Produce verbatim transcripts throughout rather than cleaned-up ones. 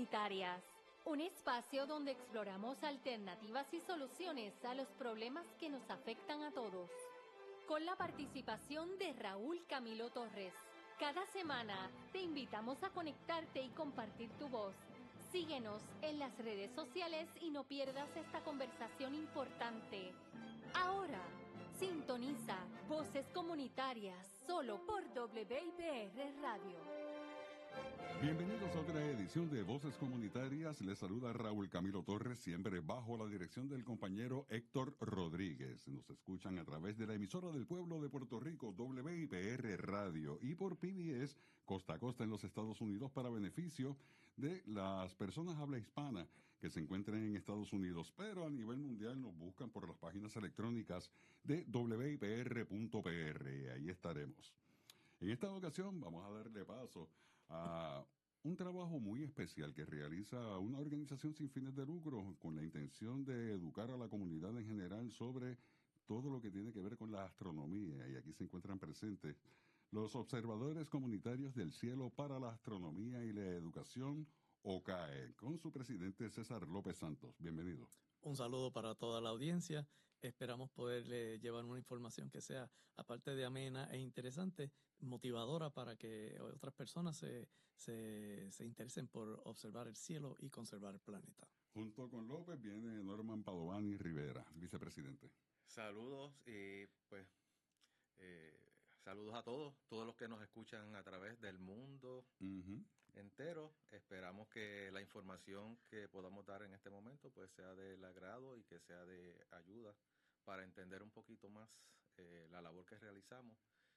Comunitarias, un espacio donde exploramos alternativas y soluciones a los problemas que nos afectan a todos. Con la participación de Raúl Camilo Torres. Cada semana te invitamos a conectarte y compartir tu voz. Síguenos en las redes sociales y no pierdas esta conversación importante. Ahora, sintoniza Voces Comunitarias solo por W I P R Radio. Bienvenidos a otra edición de Voces Comunitarias. Les saluda Raúl Camilo Torres, siempre bajo la dirección del compañero Héctor Rodríguez. Nos escuchan a través de la emisora del pueblo de Puerto Rico, W I P R Radio, y por P B S costa a costa en los Estados Unidos para beneficio de las personas habla hispana que se encuentran en Estados Unidos, pero a nivel mundial nos buscan por las páginas electrónicas de w i p r punto p r. Ahí estaremos. En esta ocasión vamos a darle paso a un trabajo muy especial que realiza una organización sin fines de lucro con la intención de educar a la comunidad en general sobre todo lo que tiene que ver con la astronomía. Y aquí se encuentran presentes los observadores comunitarios del cielo para la astronomía y la educación, O C A E, con su presidente César López Santos. Bienvenido. Un saludo para toda la audiencia. Esperamos poderle llevar una información que sea, aparte de amena e interesante, motivadora para que otras personas se, se, se interesen por observar el cielo y conservar el planeta. Junto con López viene Norman Padovani Rivera, vicepresidente. Saludos y pues eh, saludos a todos, todos los que nos escuchan a través del mundo uh-huh. entero. Esperamos que la información que podamos dar en este momento pues sea del agrado y que sea de ayuda para entender un poquito más eh, la labor que realizamos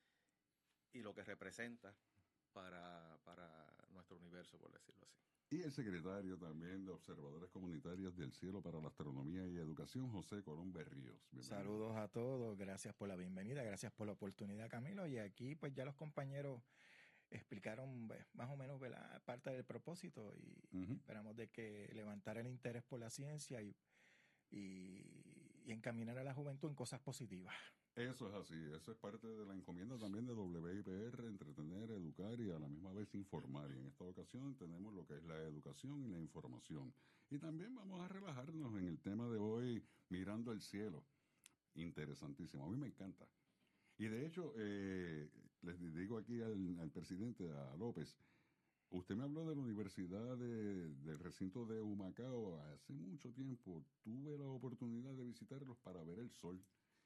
y lo que representa para, para nuestro universo, por decirlo así. Y el secretario también de Observadores Comunitarios del Cielo para la Astronomía y Educación, José Colón Berríos. Bienvenido. Saludos a todos, gracias por la bienvenida, gracias por la oportunidad, Camilo. Y aquí pues ya los compañeros explicaron pues, más o menos ¿verdad? parte del propósito y uh-huh. esperamos de que levantar el interés por la ciencia y Y, y encaminar a la juventud en cosas positivas. Eso es así, eso es parte de la encomienda también de W I P R, entretener, educar y a la misma vez informar. Y en esta ocasión tenemos lo que es la educación y la información. Y también vamos a relajarnos en el tema de hoy, mirando el cielo. Interesantísimo, a mí me encanta. Y de hecho, eh, les digo aquí al, al presidente, a López, usted me habló de la Universidad de, del recinto de Humacao hace mucho tiempo. Tuve la oportunidad de visitarlos para ver el sol.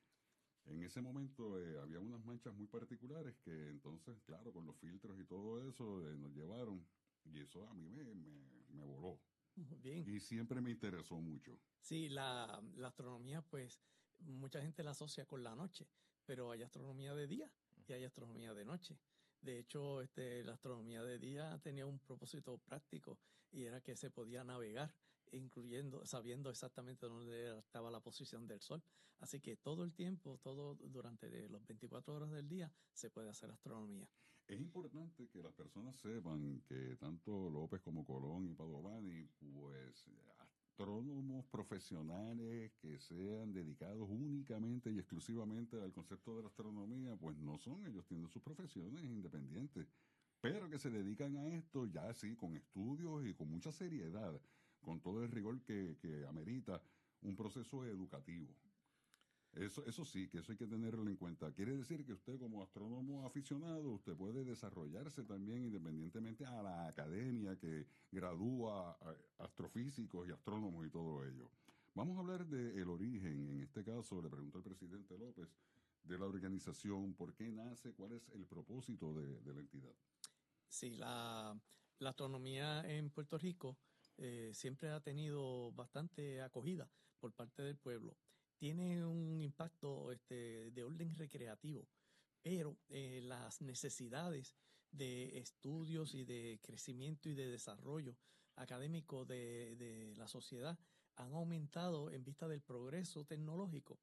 En ese momento eh, había unas manchas muy particulares que entonces, claro, con los filtros y todo eso eh, nos llevaron. Y eso a mí me, me, me voló. Muy bien. Y siempre me interesó mucho. Sí, la, la astronomía, pues, mucha gente la asocia con la noche, pero hay astronomía de día y hay astronomía de noche. De hecho, este, la astronomía de día tenía un propósito práctico y era que se podía navegar, incluyendo, sabiendo exactamente dónde estaba la posición del sol. Así que todo el tiempo, todo durante las veinticuatro horas del día, se puede hacer astronomía. Es importante que las personas sepan que tanto López como Colón y Padovani, pues, astrónomos profesionales que sean dedicados únicamente y exclusivamente al concepto de la astronomía, pues no son, ellos tienen sus profesiones independientes, pero que se dedican a esto ya sí, con estudios y con mucha seriedad, con todo el rigor que, que amerita un proceso educativo. Eso, eso sí, que eso hay que tenerlo en cuenta. Quiere decir que usted como astrónomo aficionado, usted puede desarrollarse también independientemente a la academia que gradúa astrofísicos y astrónomos y todo ello. Vamos a hablar del origen, en este caso le preguntó el presidente López, de la organización, por qué nace, cuál es el propósito de, de la entidad. Sí, la, la astronomía en Puerto Rico eh, siempre ha tenido bastante acogida por parte del pueblo. Tiene un impacto este, de orden recreativo, pero eh, las necesidades de estudios y de crecimiento y de desarrollo académico de, de la sociedad han aumentado en vista del progreso tecnológico.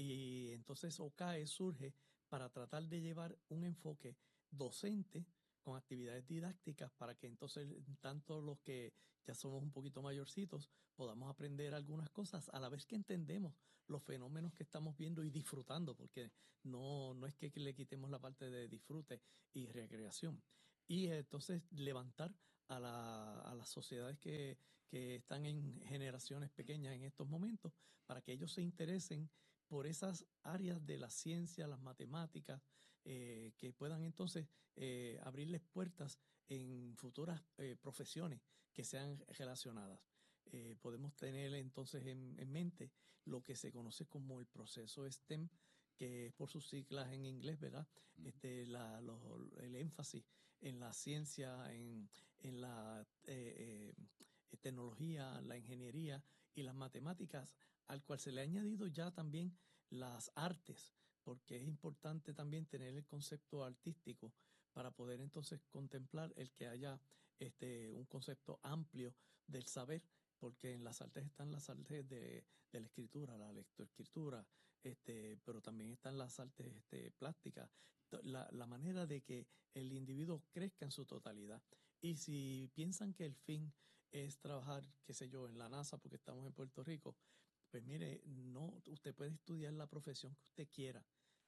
Y entonces O C A E surge para tratar de llevar un enfoque docente con actividades didácticas para que entonces tanto los que ya somos un poquito mayorcitos podamos aprender algunas cosas a la vez que entendemos los fenómenos que estamos viendo y disfrutando, porque no, no es que le quitemos la parte de disfrute y recreación. Y entonces levantar a, la, a las sociedades que, que están en generaciones pequeñas en estos momentos, para que ellos se interesen por esas áreas de la ciencia, las matemáticas, eh, que puedan entonces eh, abrirles puertas en futuras eh, profesiones que sean relacionadas. Eh, podemos tener entonces en, en mente lo que se conoce como el proceso STEM, que es por sus siglas en inglés, ¿verdad? Mm. Este, la, los, el énfasis en la ciencia, en, en la eh, eh, tecnología, la ingeniería y las matemáticas, al cual se le ha añadido ya también las artes, porque es importante también tener el concepto artístico para poder entonces contemplar el que haya este, un concepto amplio del saber, porque en las artes están las artes de, de la escritura, la lectoescritura, este, pero también están las artes este, plásticas, la, la manera de que el individuo crezca en su totalidad. Y si piensan que el fin es trabajar, qué sé yo, en la NASA porque estamos en Puerto Rico, pues mire, no, usted puede estudiar la profesión que usted quiera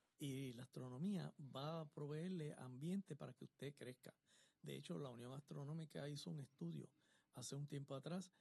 y la astronomía va a proveerle ambiente para que usted crezca. De hecho, la Unión Astronómica hizo un estudio hace un tiempo atrás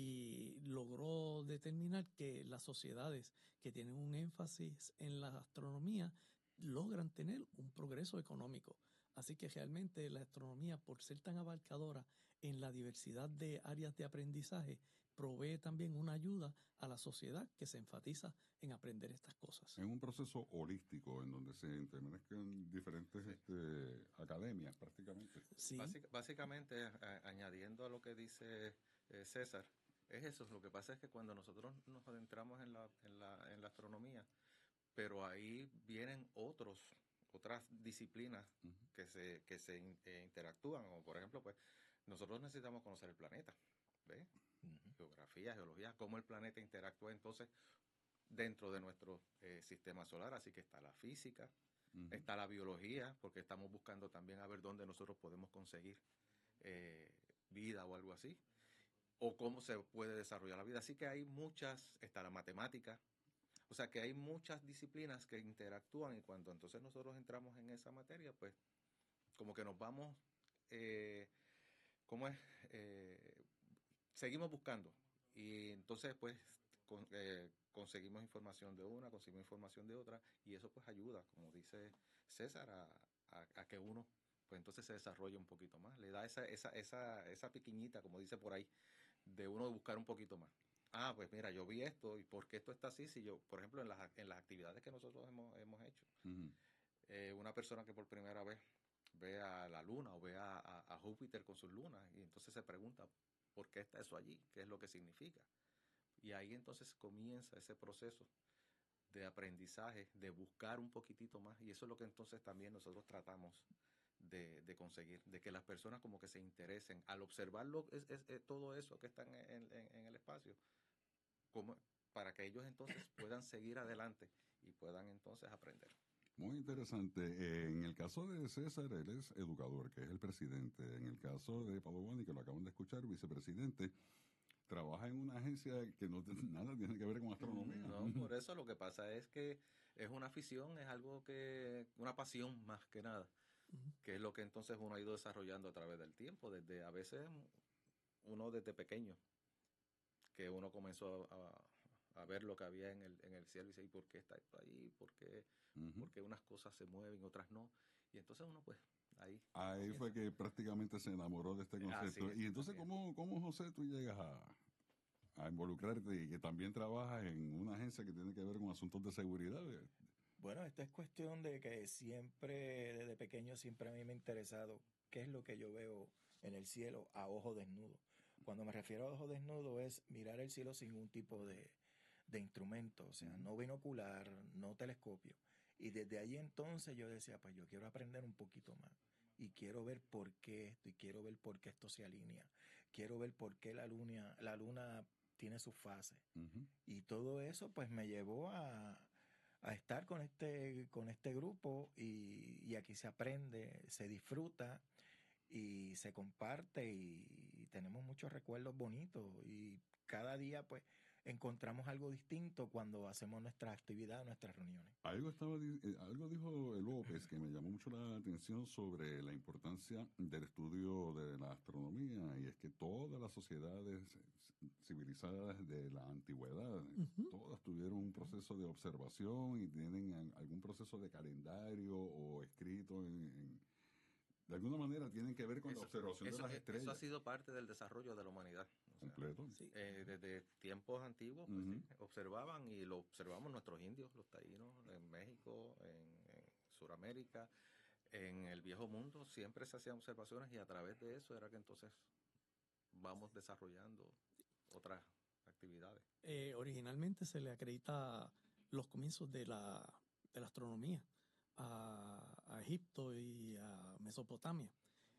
y logró determinar que las sociedades que tienen un énfasis en la astronomía logran tener un progreso económico. Así que realmente la astronomía, por ser tan abarcadora en la diversidad de áreas de aprendizaje, provee también una ayuda a la sociedad que se enfatiza en aprender estas cosas. Es un proceso holístico en donde se intermezclan diferentes sí. este, academias prácticamente. Sí. Básic, básicamente, a, añadiendo a lo que dice eh, César, es eso. Lo que pasa es que cuando nosotros nos adentramos en la, en la, en la astronomía, pero ahí vienen otros, otras disciplinas uh-huh. que se, que se eh, interactúan, como por ejemplo, pues nosotros necesitamos conocer el planeta, ¿ves? Uh-huh. Geografía, geología, cómo el planeta interactúa entonces dentro de nuestro eh, sistema solar. Así que está la física, uh-huh. está la biología, porque estamos buscando también a ver dónde nosotros podemos conseguir eh, vida o algo así, o cómo se puede desarrollar la vida. Así que hay muchas, está la matemática, o sea que hay muchas disciplinas que interactúan, y cuando entonces nosotros entramos en esa materia, pues como que nos vamos, eh, ¿cómo es? Eh, seguimos buscando, y entonces pues con, eh, conseguimos información de una, conseguimos información de otra, y eso pues ayuda, como dice César, a, a, a que uno pues entonces se desarrolle un poquito más, le da esa, esa, esa, esa piquiñita, como dice por ahí, de uno buscar un poquito más. Ah, pues mira, yo vi esto, y ¿por qué esto está así? Si yo, por ejemplo, en las, en las actividades que nosotros hemos, hemos hecho, uh-huh. eh, una persona que por primera vez ve a la luna o ve a, a, a Júpiter con sus lunas, y entonces se pregunta, ¿por qué está eso allí? ¿Qué es lo que significa? Y ahí entonces comienza ese proceso de aprendizaje, de buscar un poquitito más, y eso es lo que entonces también nosotros tratamos de, de conseguir, de que las personas como que se interesen al observarlo, es, es, es todo eso que está en, en, en el espacio, como para que ellos entonces puedan seguir adelante y puedan entonces aprender. Muy interesante. En el caso de César, él es educador, que es el presidente. En el caso de Pablo Boni, que lo acaban de escuchar, vicepresidente, trabaja en una agencia que no nada tiene que ver con astronomía. No, por eso lo que pasa es que es una afición, es algo que, una pasión más que nada, uh-huh. que es lo que entonces uno ha ido desarrollando a través del tiempo, desde a veces uno desde pequeño, que uno comenzó a, a ver lo que había en el, en el cielo y dice, ¿y por qué está esto ahí? ¿Por qué, uh-huh. ¿Por qué unas cosas se mueven, otras no? Y entonces uno pues ahí... Ahí comienza. Fue que prácticamente se enamoró de este concepto. Es, y entonces, ¿cómo, ¿cómo, José, tú llegas a, a involucrarte y que también trabajas en una agencia que tiene que ver con asuntos de seguridad? Bueno, esta es cuestión de que siempre, desde pequeño, siempre a mí me ha interesado qué es lo que yo veo en el cielo a ojo desnudo. Cuando me refiero a ojo desnudo es mirar el cielo sin ningún tipo de, de instrumento, o sea, no binocular, no telescopio. Y desde ahí entonces yo decía, pues yo quiero aprender un poquito más. Y quiero ver por qué esto, y quiero ver por qué esto se alinea. Quiero ver por qué la luna, la luna tiene sus fases. Uh-huh. Y todo eso pues me llevó a, a estar con este, con este grupo, y, y aquí se aprende, se disfruta y se comparte, y tenemos muchos recuerdos bonitos, y cada día pues encontramos algo distinto cuando hacemos nuestras actividades, nuestras reuniones. Algo, estaba, algo dijo López que me llamó mucho la atención sobre la importancia del estudio de la astronomía, y es que todas las sociedades civilizadas de la antigüedad, uh-huh. todas tuvieron un proceso de observación y tienen algún proceso de calendario o escrito en, en de alguna manera tienen que ver con eso, la observación eso, de las estrellas. Eso ha sido parte del desarrollo de la humanidad. O sea, completo. Sí. Eh, desde tiempos antiguos pues, uh-huh. sí, observaban, y lo observamos nuestros indios, los taínos, en México, en, en Sudamérica, en el viejo mundo, siempre se hacían observaciones, y a través de eso era que entonces vamos desarrollando otras actividades. Eh, originalmente se le acredita los comienzos de la, de la astronomía a, a Egipto y a Mesopotamia.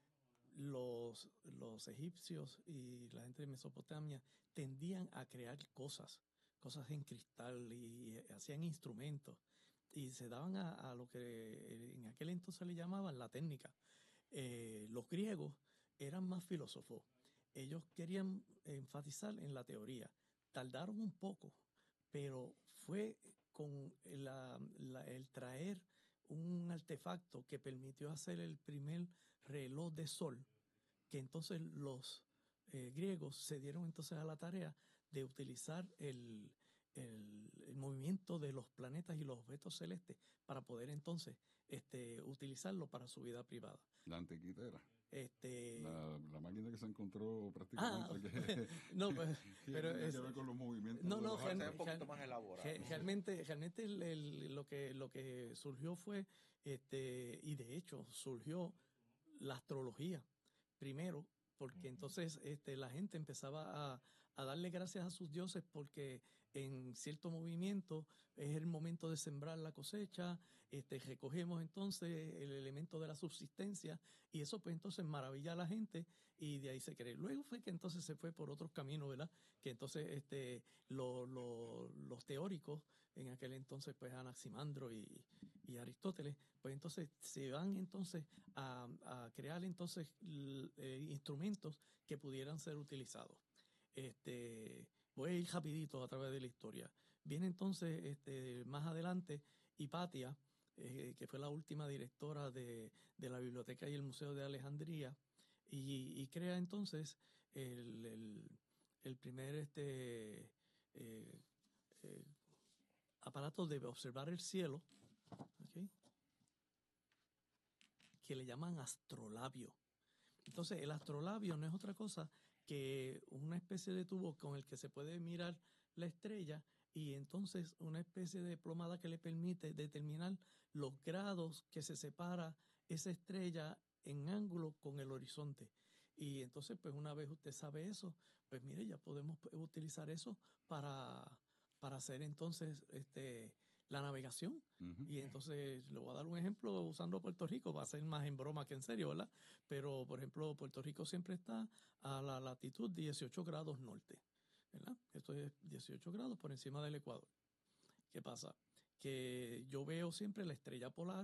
Los, los egipcios y la gente de Mesopotamia tendían a crear cosas, cosas en cristal, y, y hacían instrumentos, y se daban a, a lo que en aquel entonces le llamaban la técnica. Eh, los griegos eran más filósofos. Ellos querían enfatizar en la teoría. Tardaron un poco, pero fue con la, la, el traer un artefacto que permitió hacer el primer reloj de sol, que entonces los eh, griegos se dieron entonces a la tarea de utilizar el, el, el movimiento de los planetas y los objetos celestes para poder entonces este, utilizarlo para su vida privada. La antiquitera. Este... La, la máquina que se encontró prácticamente. Ah, que, no, pues, que pero tiene es, que ver con los movimientos. No, de no, los real, un poquito más elaborado. Realmente, realmente el, el, lo que lo que surgió fue, este, y de hecho surgió la astrología primero, porque uh-huh. entonces este, la gente empezaba a, a darle gracias a sus dioses, porque en cierto movimiento es el momento de sembrar la cosecha, este, recogemos entonces el elemento de la subsistencia, y eso pues entonces maravilla a la gente, y de ahí se cree. Luego fue que entonces se fue por otros caminos, ¿verdad? Que entonces este, lo, lo, los teóricos, en aquel entonces pues Anaximandro y, y Aristóteles, pues entonces se van entonces a, a crear entonces eh, instrumentos que pudieran ser utilizados. Este, voy a ir rapidito a través de la historia. Viene entonces este, más adelante Hipatia, eh, que fue la última directora de, de la Biblioteca y el Museo de Alejandría, y, y crea entonces el, el, el primer este, eh, eh, aparato de observar el cielo, ¿okay? Que le llaman astrolabio. Entonces el astrolabio no es otra cosa que una especie de tubo con el que se puede mirar la estrella, y entonces una especie de plomada que le permite determinar los grados que se separa esa estrella en ángulo con el horizonte. Y entonces pues una vez usted sabe eso, pues mire, ya podemos utilizar eso para, para hacer entonces este la navegación. Uh-huh. Y entonces le voy a dar un ejemplo usando Puerto Rico, va a ser más en broma que en serio, ¿verdad? Pero por ejemplo Puerto Rico siempre está a la latitud dieciocho grados norte, ¿verdad? Esto es dieciocho grados por encima del Ecuador. ¿Qué pasa? Que yo veo siempre la estrella polar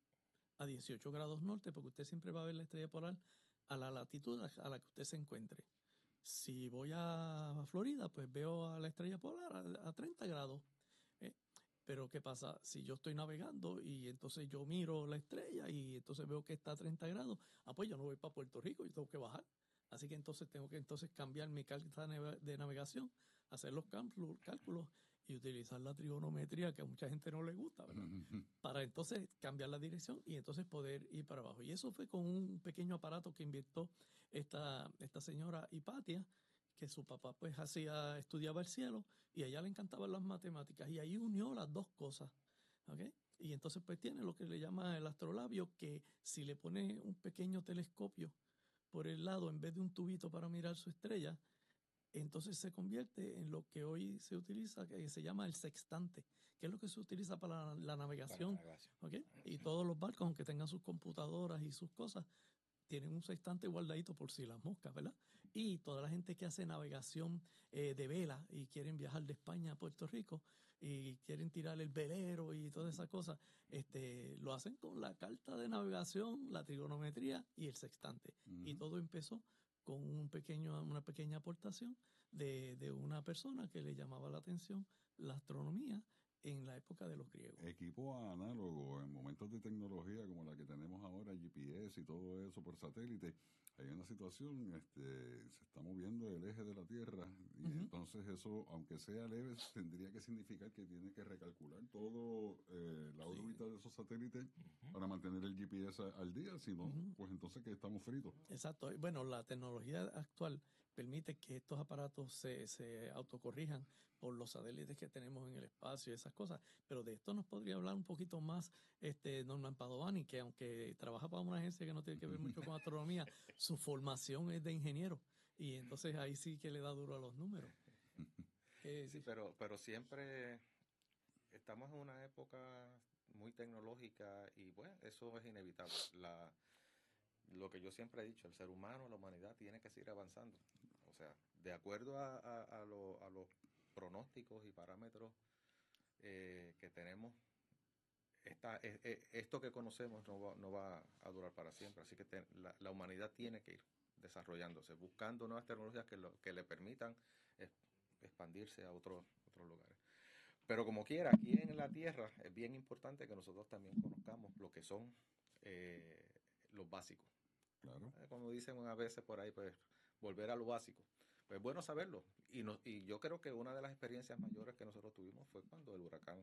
a dieciocho grados norte, porque usted siempre va a ver la estrella polar a la latitud a la que usted se encuentre. Si voy a Florida, pues veo a la estrella polar a, a treinta grados. ¿eh? Pero ¿qué pasa? Si yo estoy navegando y entonces yo miro la estrella y entonces veo que está a treinta grados, ah, pues yo no voy para Puerto Rico, yo tengo que bajar. Así que entonces tengo que entonces cambiar mi carta de navegación, hacer los cálculos y utilizar la trigonometría, que a mucha gente no le gusta, ¿verdad? Para entonces cambiar la dirección y entonces poder ir para abajo. Y eso fue con un pequeño aparato que inventó esta, esta señora Hipatia, que su papá pues hacía, estudiaba el cielo, y a ella le encantaban las matemáticas, y ahí unió las dos cosas, ¿ok? Y entonces pues tiene lo que le llama el astrolabio, que si le pone un pequeño telescopio por el lado en vez de un tubito para mirar su estrella, entonces se convierte en lo que hoy se utiliza, que se llama el sextante, que es lo que se utiliza para la, la navegación, para la navegación. ¿Okay? Y todos los barcos, aunque tengan sus computadoras y sus cosas, tienen un sextante guardadito por si las moscas, ¿verdad? Y toda la gente que hace navegación eh, de vela y quieren viajar de España a Puerto Rico y quieren tirar el velero y todas esas cosas, este, lo hacen con la carta de navegación, la trigonometría y el sextante. Uh-huh. Y todo empezó con un pequeño, una pequeña aportación de, de una persona que le llamaba la atención la astronomía en la época de los griegos. Equipo análogo en momentos de tecnología como la que tenemos ahora, G P S y todo eso por satélite. Hay una situación, este, se está moviendo el eje de la Tierra y uh-huh. entonces eso, aunque sea leve, tendría que significar que tiene que recalcular todo eh, la órbita sí. de esos satélites uh-huh. para mantener el G P S al día, si no, uh-huh. pues entonces que estamos fritos. Exacto. Bueno, la tecnología actual permite que estos aparatos se, se autocorrijan por los satélites que tenemos en el espacio y esas cosas, pero de esto nos podría hablar un poquito más este Norman Padovani, que aunque trabaja para una agencia que no tiene que ver mucho con astronomía, su formación es de ingeniero, y entonces ahí sí que le da duro a los números. Eh, sí, pero, pero siempre estamos en una época muy tecnológica y bueno, eso es inevitable. La, lo que yo siempre he dicho, el ser humano, la humanidad tiene que seguir avanzando. O sea, de acuerdo a, a, a, lo, a los pronósticos y parámetros eh, que tenemos, esta, eh, eh, esto que conocemos no va, no va a durar para siempre. Así que te, la, la humanidad tiene que ir desarrollándose, buscando nuevas tecnologías que, lo, que le permitan es, expandirse a otros otros lugares. Pero como quiera, aquí en la Tierra es bien importante que nosotros también conozcamos lo que son eh, los básicos. Claro. Eh, como dicen a veces por ahí, pues volver a lo básico. Pues es bueno saberlo. Y, no, y yo creo que una de las experiencias mayores que nosotros tuvimos fue cuando el huracán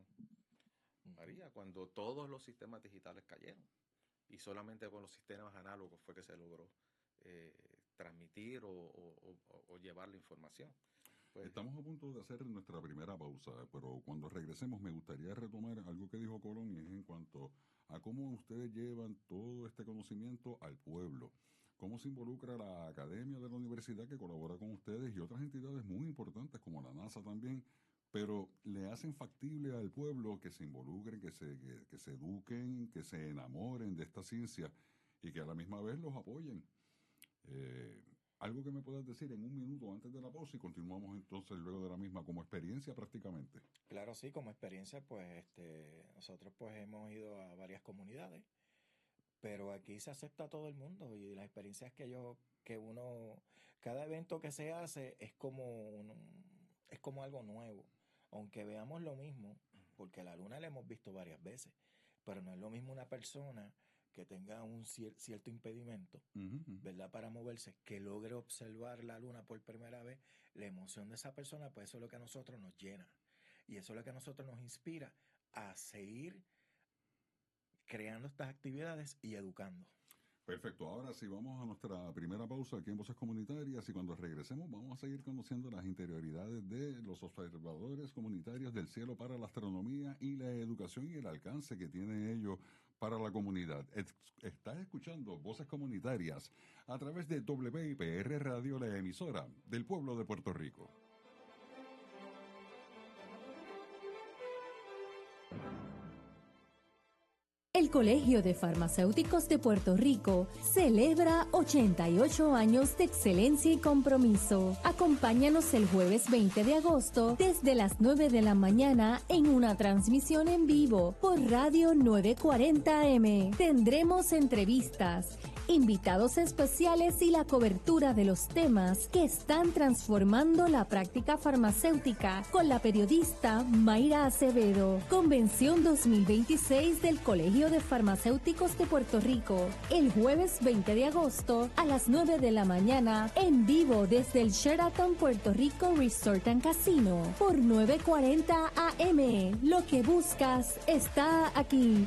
María, cuando todos los sistemas digitales cayeron. Y solamente con los sistemas análogos fue que se logró eh, transmitir o, o, o, o llevar la información. Pues, estamos a punto de hacer nuestra primera pausa, pero cuando regresemos me gustaría retomar algo que dijo Colón, y es en cuanto a cómo ustedes llevan todo este conocimiento al pueblo. Cómo se involucra la academia de la universidad que colabora con ustedes y otras entidades muy importantes como la NASA también, pero le hacen factible al pueblo que se involucren, que se, que, que se eduquen, que se enamoren de esta ciencia y que a la misma vez los apoyen. Eh, algo que me puedas decir en un minuto antes de la pausa y continuamos entonces luego de la misma como experiencia prácticamente. Claro, sí, como experiencia, pues este, nosotros pues hemos ido a varias comunidades, pero aquí se acepta a todo el mundo y las experiencias que yo, que uno, cada evento que se hace es como un, es como algo nuevo, aunque veamos lo mismo, porque la luna la hemos visto varias veces, pero no es lo mismo una persona que tenga un cier- cierto impedimento, uh-huh. ¿verdad?, para moverse, que logre observar la luna por primera vez, la emoción de esa persona, pues eso es lo que a nosotros nos llena, y eso es lo que a nosotros nos inspira a seguir creando estas actividades y educando. Perfecto, ahora sí vamos a nuestra primera pausa aquí en Voces Comunitarias y cuando regresemos vamos a seguir conociendo las interioridades de los observadores comunitarios del cielo para la astronomía y la educación y el alcance que tienen ellos para la comunidad. Estás escuchando Voces Comunitarias a través de W I P R Radio, la emisora del pueblo de Puerto Rico. El Colegio de Farmacéuticos de Puerto Rico celebra ochenta y ocho años de excelencia y compromiso. Acompáñanos el jueves veinte de agosto desde las nueve de la mañana en una transmisión en vivo por Radio nueve cuarenta A M. Tendremos entrevistas, invitados especiales y la cobertura de los temas que están transformando la práctica farmacéutica con la periodista Mayra Acevedo. Convención dos mil veintiséis del Colegio de Farmacéuticos de Puerto Rico, el jueves veinte de agosto a las nueve de la mañana en vivo desde el Sheraton Puerto Rico Resort and Casino por nueve cuarenta A M. Lo que buscas está aquí.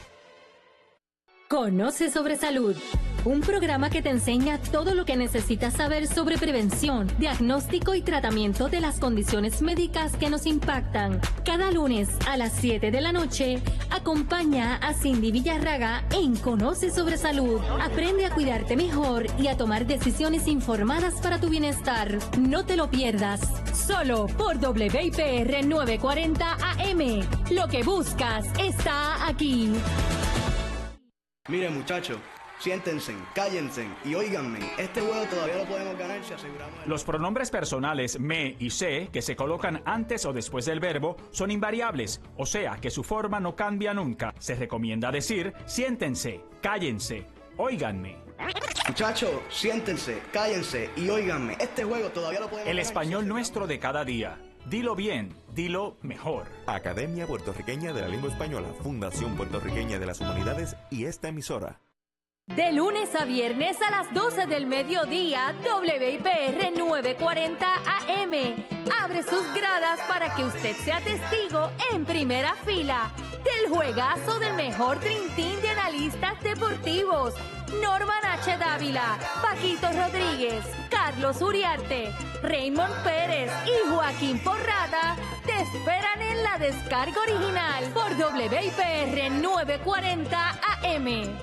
Conoce sobre salud, un programa que te enseña todo lo que necesitas saber sobre prevención, diagnóstico y tratamiento de las condiciones médicas que nos impactan. Cada lunes a las siete de la noche, acompaña a Cindy Villarraga en Conoce sobre Salud. Aprende a cuidarte mejor y a tomar decisiones informadas para tu bienestar. No te lo pierdas, solo por W I P R nueve cuarenta A M. Lo que buscas está aquí. Miren, muchachos, siéntense, cállense y óiganme. Este juego todavía lo podemos ganar si aseguramos... Los pronombres personales me y se, que se colocan antes o después del verbo, son invariables, o sea que su forma no cambia nunca. Se recomienda decir siéntense, cállense, óiganme. Muchachos, siéntense, cállense y óiganme. Este juego todavía lo podemos El ganar. español nuestro de cada día. Dilo bien, dilo mejor. Academia Puertorriqueña de la Lengua Española, Fundación Puertorriqueña de las Humanidades y esta emisora. De lunes a viernes a las doce del mediodía, W I P R nueve cuarenta A M abre sus gradas para que usted sea testigo en primera fila del juegazo del mejor Dream Team de analistas deportivos. Norman H. Dávila, Paquito Rodríguez, Carlos Uriarte, Raymond Pérez y Joaquín Porrada te esperan en la descarga original por W I P R nueve cuarenta A M.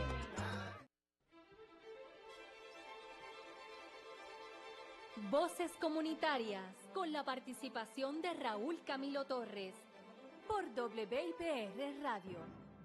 Voces comunitarias con la participación de Raúl Camilo Torres por W I P R Radio.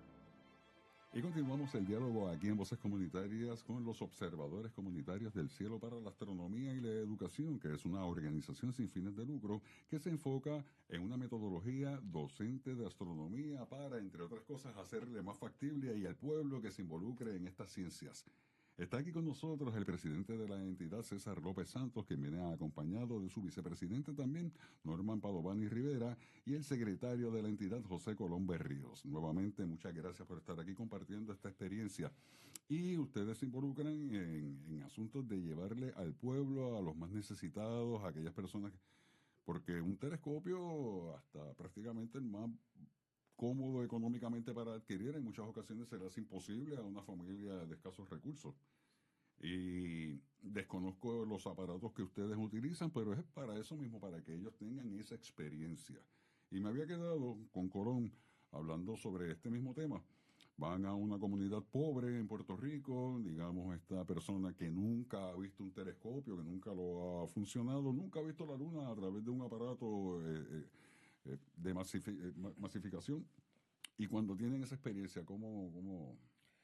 Y continuamos el diálogo aquí en Voces Comunitarias con los observadores comunitarios del cielo para la astronomía y la educación, que es una organización sin fines de lucro que se enfoca en una metodología docente de astronomía para, entre otras cosas, hacerle más factible y al pueblo que se involucre en estas ciencias. Está aquí con nosotros el presidente de la entidad, César López Santos, que viene acompañado de su vicepresidente también, Norman Padovani Rivera, y el secretario de la entidad, José Colón Berríos. Nuevamente, muchas gracias por estar aquí compartiendo esta experiencia. Y ustedes se involucran en, en asuntos de llevarle al pueblo, a los más necesitados, a aquellas personas, porque un telescopio, hasta prácticamente el más cómodo económicamente para adquirir, en muchas ocasiones será imposible a una familia de escasos recursos. Y desconozco los aparatos que ustedes utilizan, pero es para eso mismo, para que ellos tengan esa experiencia. Y me había quedado con Colón hablando sobre este mismo tema. Van a una comunidad pobre en Puerto Rico, digamos, esta persona que nunca ha visto un telescopio, que nunca lo ha funcionado, nunca ha visto la luna a través de un aparato eh, eh, de masifi- masificación, y cuando tienen esa experiencia, ¿cómo, cómo?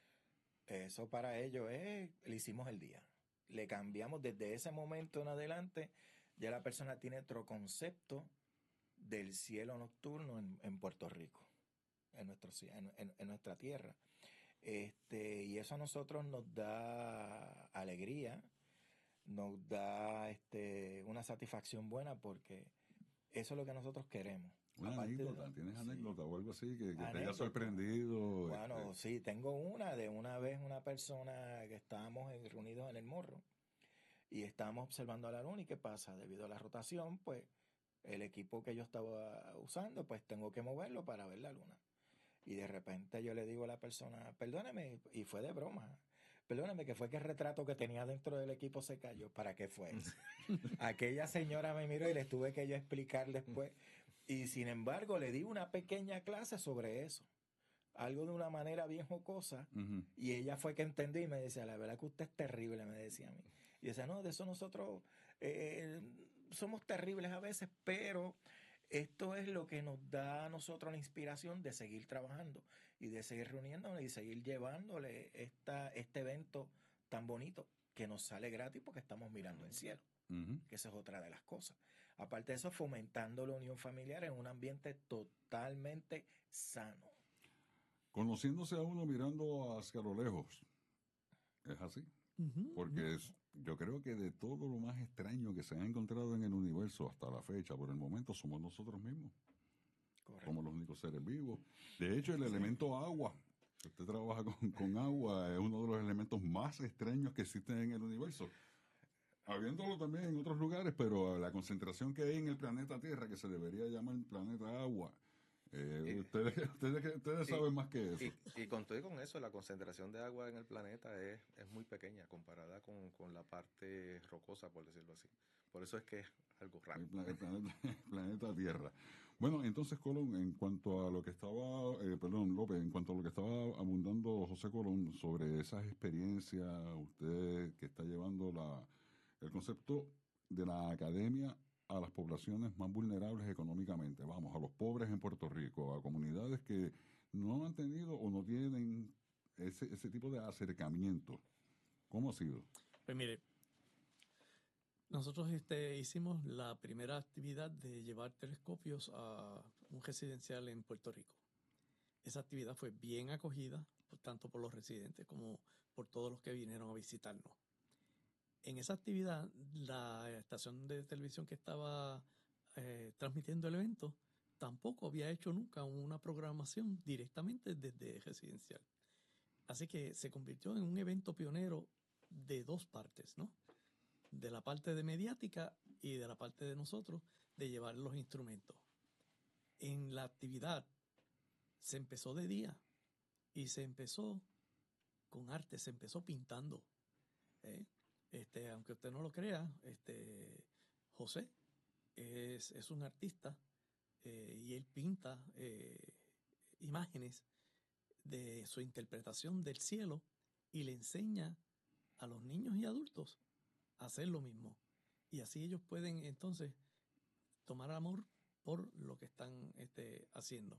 Eso para ellos es, le hicimos el día. Le cambiamos desde ese momento en adelante, ya la persona tiene otro concepto del cielo nocturno en, en Puerto Rico, en, nuestro, en, en, en nuestra tierra. Este, y eso a nosotros nos da alegría, nos da este, una satisfacción buena, porque eso es lo que nosotros queremos. Una Aparte anécdota, de, ¿tienes sí. anécdota o algo así que, que te haya Anécdota. sorprendido? Bueno, este... sí, tengo una de una vez una persona que estábamos en, reunidos en el morro y estábamos observando a la luna, y ¿qué pasa? Debido a la rotación, pues el equipo que yo estaba usando, pues tengo que moverlo para ver la luna. Y de repente yo le digo a la persona, perdóname, y fue de broma, perdóname, que fue que el retrato que tenía dentro del equipo se cayó. ¿Para qué fue eso? Aquella señora me miró y les tuve que yo explicar después. Y sin embargo, le di una pequeña clase sobre eso. Algo de una manera bien jocosa. Uh-huh. Y ella fue que entendió y me decía, la verdad que usted es terrible, me decía a mí. Y yo decía, no, de eso nosotros eh, somos terribles a veces, pero esto es lo que nos da a nosotros la inspiración de seguir trabajando y de seguir reuniéndonos y seguir llevándole esta, este evento tan bonito que nos sale gratis porque estamos mirando el cielo. Uh-huh. Que esa es otra de las cosas. Aparte de eso, fomentando la unión familiar en un ambiente totalmente sano. Conociéndose a uno mirando hacia lo lejos, ¿es así? Uh-huh. Porque es, yo creo que de todo lo más extraño que se ha encontrado en el universo hasta la fecha, por el momento, somos nosotros mismos. Correcto. Somos los únicos seres vivos. De hecho, el sí. elemento agua, usted trabaja con, con agua, es uno de los elementos más extraños que existen en el universo. Habiéndolo también en otros lugares, pero la concentración que hay en el planeta Tierra, que se debería llamar el planeta agua, eh, y, ustedes, ustedes, ustedes y, saben más que eso. Y, y con todo y con eso, la concentración de agua en el planeta es, es muy pequeña comparada con, con la parte rocosa, por decirlo así. Por eso es que es algo raro. El, el, planeta, el planeta Tierra. Bueno, entonces, Colón, en cuanto a lo que estaba, eh, perdón, López, en cuanto a lo que estaba abundando José Colón sobre esas experiencias, usted que está llevando la el concepto de la academia a las poblaciones más vulnerables económicamente, vamos, a los pobres en Puerto Rico, a comunidades que no han tenido o no tienen ese, ese tipo de acercamiento. ¿Cómo ha sido? Pues mire, nosotros este, hicimos la primera actividad de llevar telescopios a un residencial en Puerto Rico. Esa actividad fue bien acogida, tanto por los residentes como por todos los que vinieron a visitarnos. en esa actividad, la estación de televisión que estaba eh, transmitiendo el evento tampoco había hecho nunca una programación directamente desde Residencial. Así que se convirtió en un evento pionero de dos partes, ¿no? De la parte de mediática y de la parte de nosotros de llevar los instrumentos. En la actividad se empezó de día y se empezó con arte, se empezó pintando. ¿eh? Este, aunque usted no lo crea, este, José es, es un artista eh, y él pinta eh, imágenes de su interpretación del cielo y le enseña a los niños y adultos a hacer lo mismo. Y así ellos pueden entonces tomar amor por lo que están este, haciendo.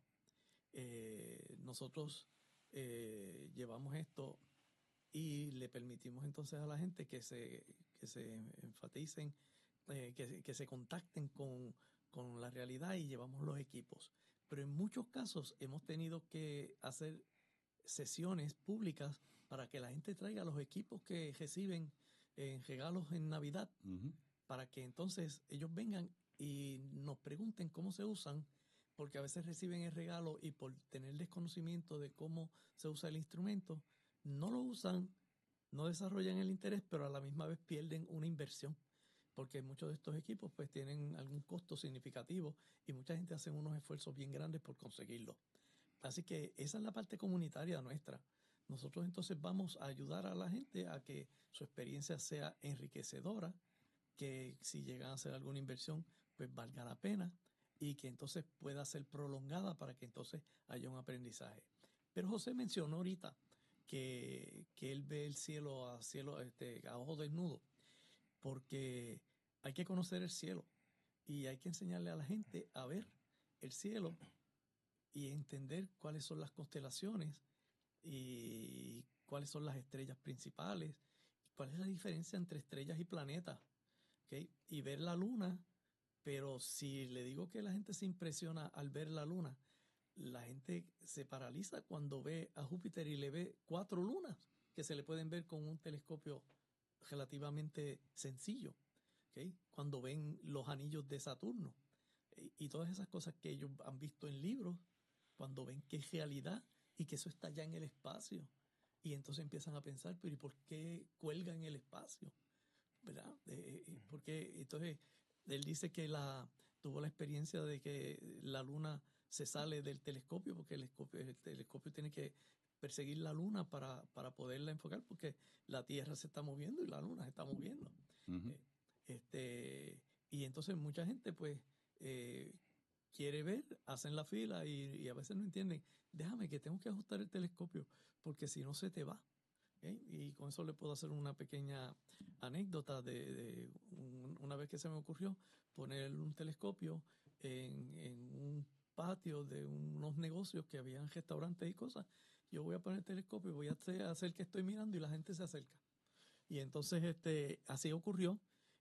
Eh, nosotros eh, llevamos esto y le permitimos entonces a la gente que se, que se enfaticen, eh, que, que se contacten con, con la realidad y llevamos los equipos. Pero en muchos casos hemos tenido que hacer sesiones públicas para que la gente traiga los equipos que reciben en regalos en Navidad, uh-huh. para que entonces ellos vengan y nos pregunten cómo se usan, porque a veces reciben el regalo y por tener desconocimiento de cómo se usa el instrumento, no lo usan, no desarrollan el interés, pero a la misma vez pierden una inversión, porque muchos de estos equipos pues tienen algún costo significativo y mucha gente hace unos esfuerzos bien grandes por conseguirlo. Así que esa es la parte comunitaria nuestra. Nosotros entonces vamos a ayudar a la gente a que su experiencia sea enriquecedora, que si llegan a hacer alguna inversión, pues valga la pena y que entonces pueda ser prolongada para que entonces haya un aprendizaje. Pero José mencionó ahorita que, que él ve el cielo a cielo este, a ojo desnudo, porque hay que conocer el cielo y hay que enseñarle a la gente a ver el cielo y entender cuáles son las constelaciones y cuáles son las estrellas principales, cuál es la diferencia entre estrellas y planetas, ¿okay? Y ver la luna. Pero si le digo que la gente se impresiona al ver la luna, la gente se paraliza cuando ve a Júpiter y le ve cuatro lunas que se le pueden ver con un telescopio relativamente sencillo, ¿okay? Cuando ven los anillos de Saturno y todas esas cosas que ellos han visto en libros, cuando ven que es realidad y que eso está ya en el espacio. Y entonces empiezan a pensar, pero ¿y por qué cuelga en el espacio? ¿Verdad? Eh, porque entonces él dice que la, tuvo la experiencia de que la luna se sale del telescopio, porque el telescopio, el telescopio tiene que perseguir la luna para, para poderla enfocar, porque la Tierra se está moviendo y la luna se está moviendo. Uh-huh. eh, este, y entonces mucha gente pues eh, quiere ver, hacen la fila y, y a veces no entienden, déjame que tengo que ajustar el telescopio, porque si no se te va. ¿Okay? Y con eso le puedo hacer una pequeña anécdota de, de un, una vez que se me ocurrió poner un telescopio en, en un patio de unos negocios que habían restaurantes y cosas. Yo voy a poner el telescopio y voy a hacer, hacer que estoy mirando y la gente se acerca. Y entonces este, así ocurrió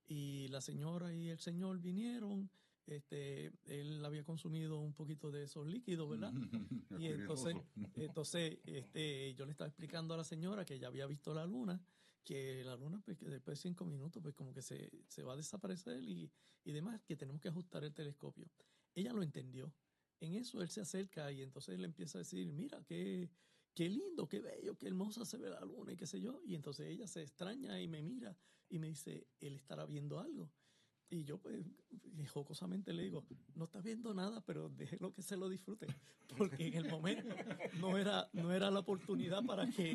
y la señora y el señor vinieron. Este, él había consumido un poquito de esos líquidos, ¿verdad? Y entonces, entonces este, yo le estaba explicando a la señora que ya había visto la luna, que la luna pues, que después de cinco minutos pues como que se, se va a desaparecer y, y demás, que tenemos que ajustar el telescopio. Ella lo entendió. En eso él se acerca y entonces él empieza a decir, mira, qué, qué lindo, qué bello, qué hermosa se ve la luna y qué sé yo. Y entonces ella se extraña y me mira y me dice, él estará viendo algo. Y yo, pues, jocosamente le digo, no estás viendo nada, pero déjelo que se lo disfrute. Porque en el momento no era, no era la oportunidad para que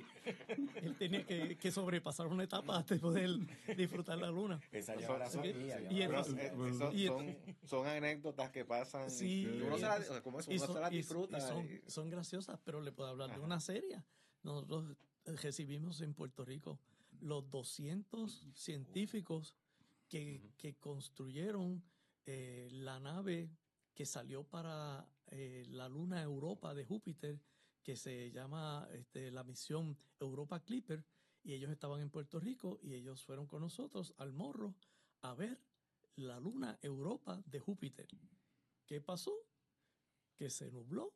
él tenía que, que sobrepasar una etapa hasta poder disfrutar la luna. Esa lleva son, okay. y entonces, eh, son, y son, son anécdotas que pasan. Sí, y uno, y se, la, como eso, uno son, se las disfruta. Y son, y... son graciosas, pero le puedo hablar Ajá. de una serie. Nosotros recibimos en Puerto Rico los doscientos científicos Que, uh-huh. que construyeron eh, la nave que salió para eh, la luna Europa de Júpiter, que se llama este, la misión Europa Clipper, y ellos estaban en Puerto Rico y ellos fueron con nosotros al Morro a ver la luna Europa de Júpiter. ¿Qué pasó? Que se nubló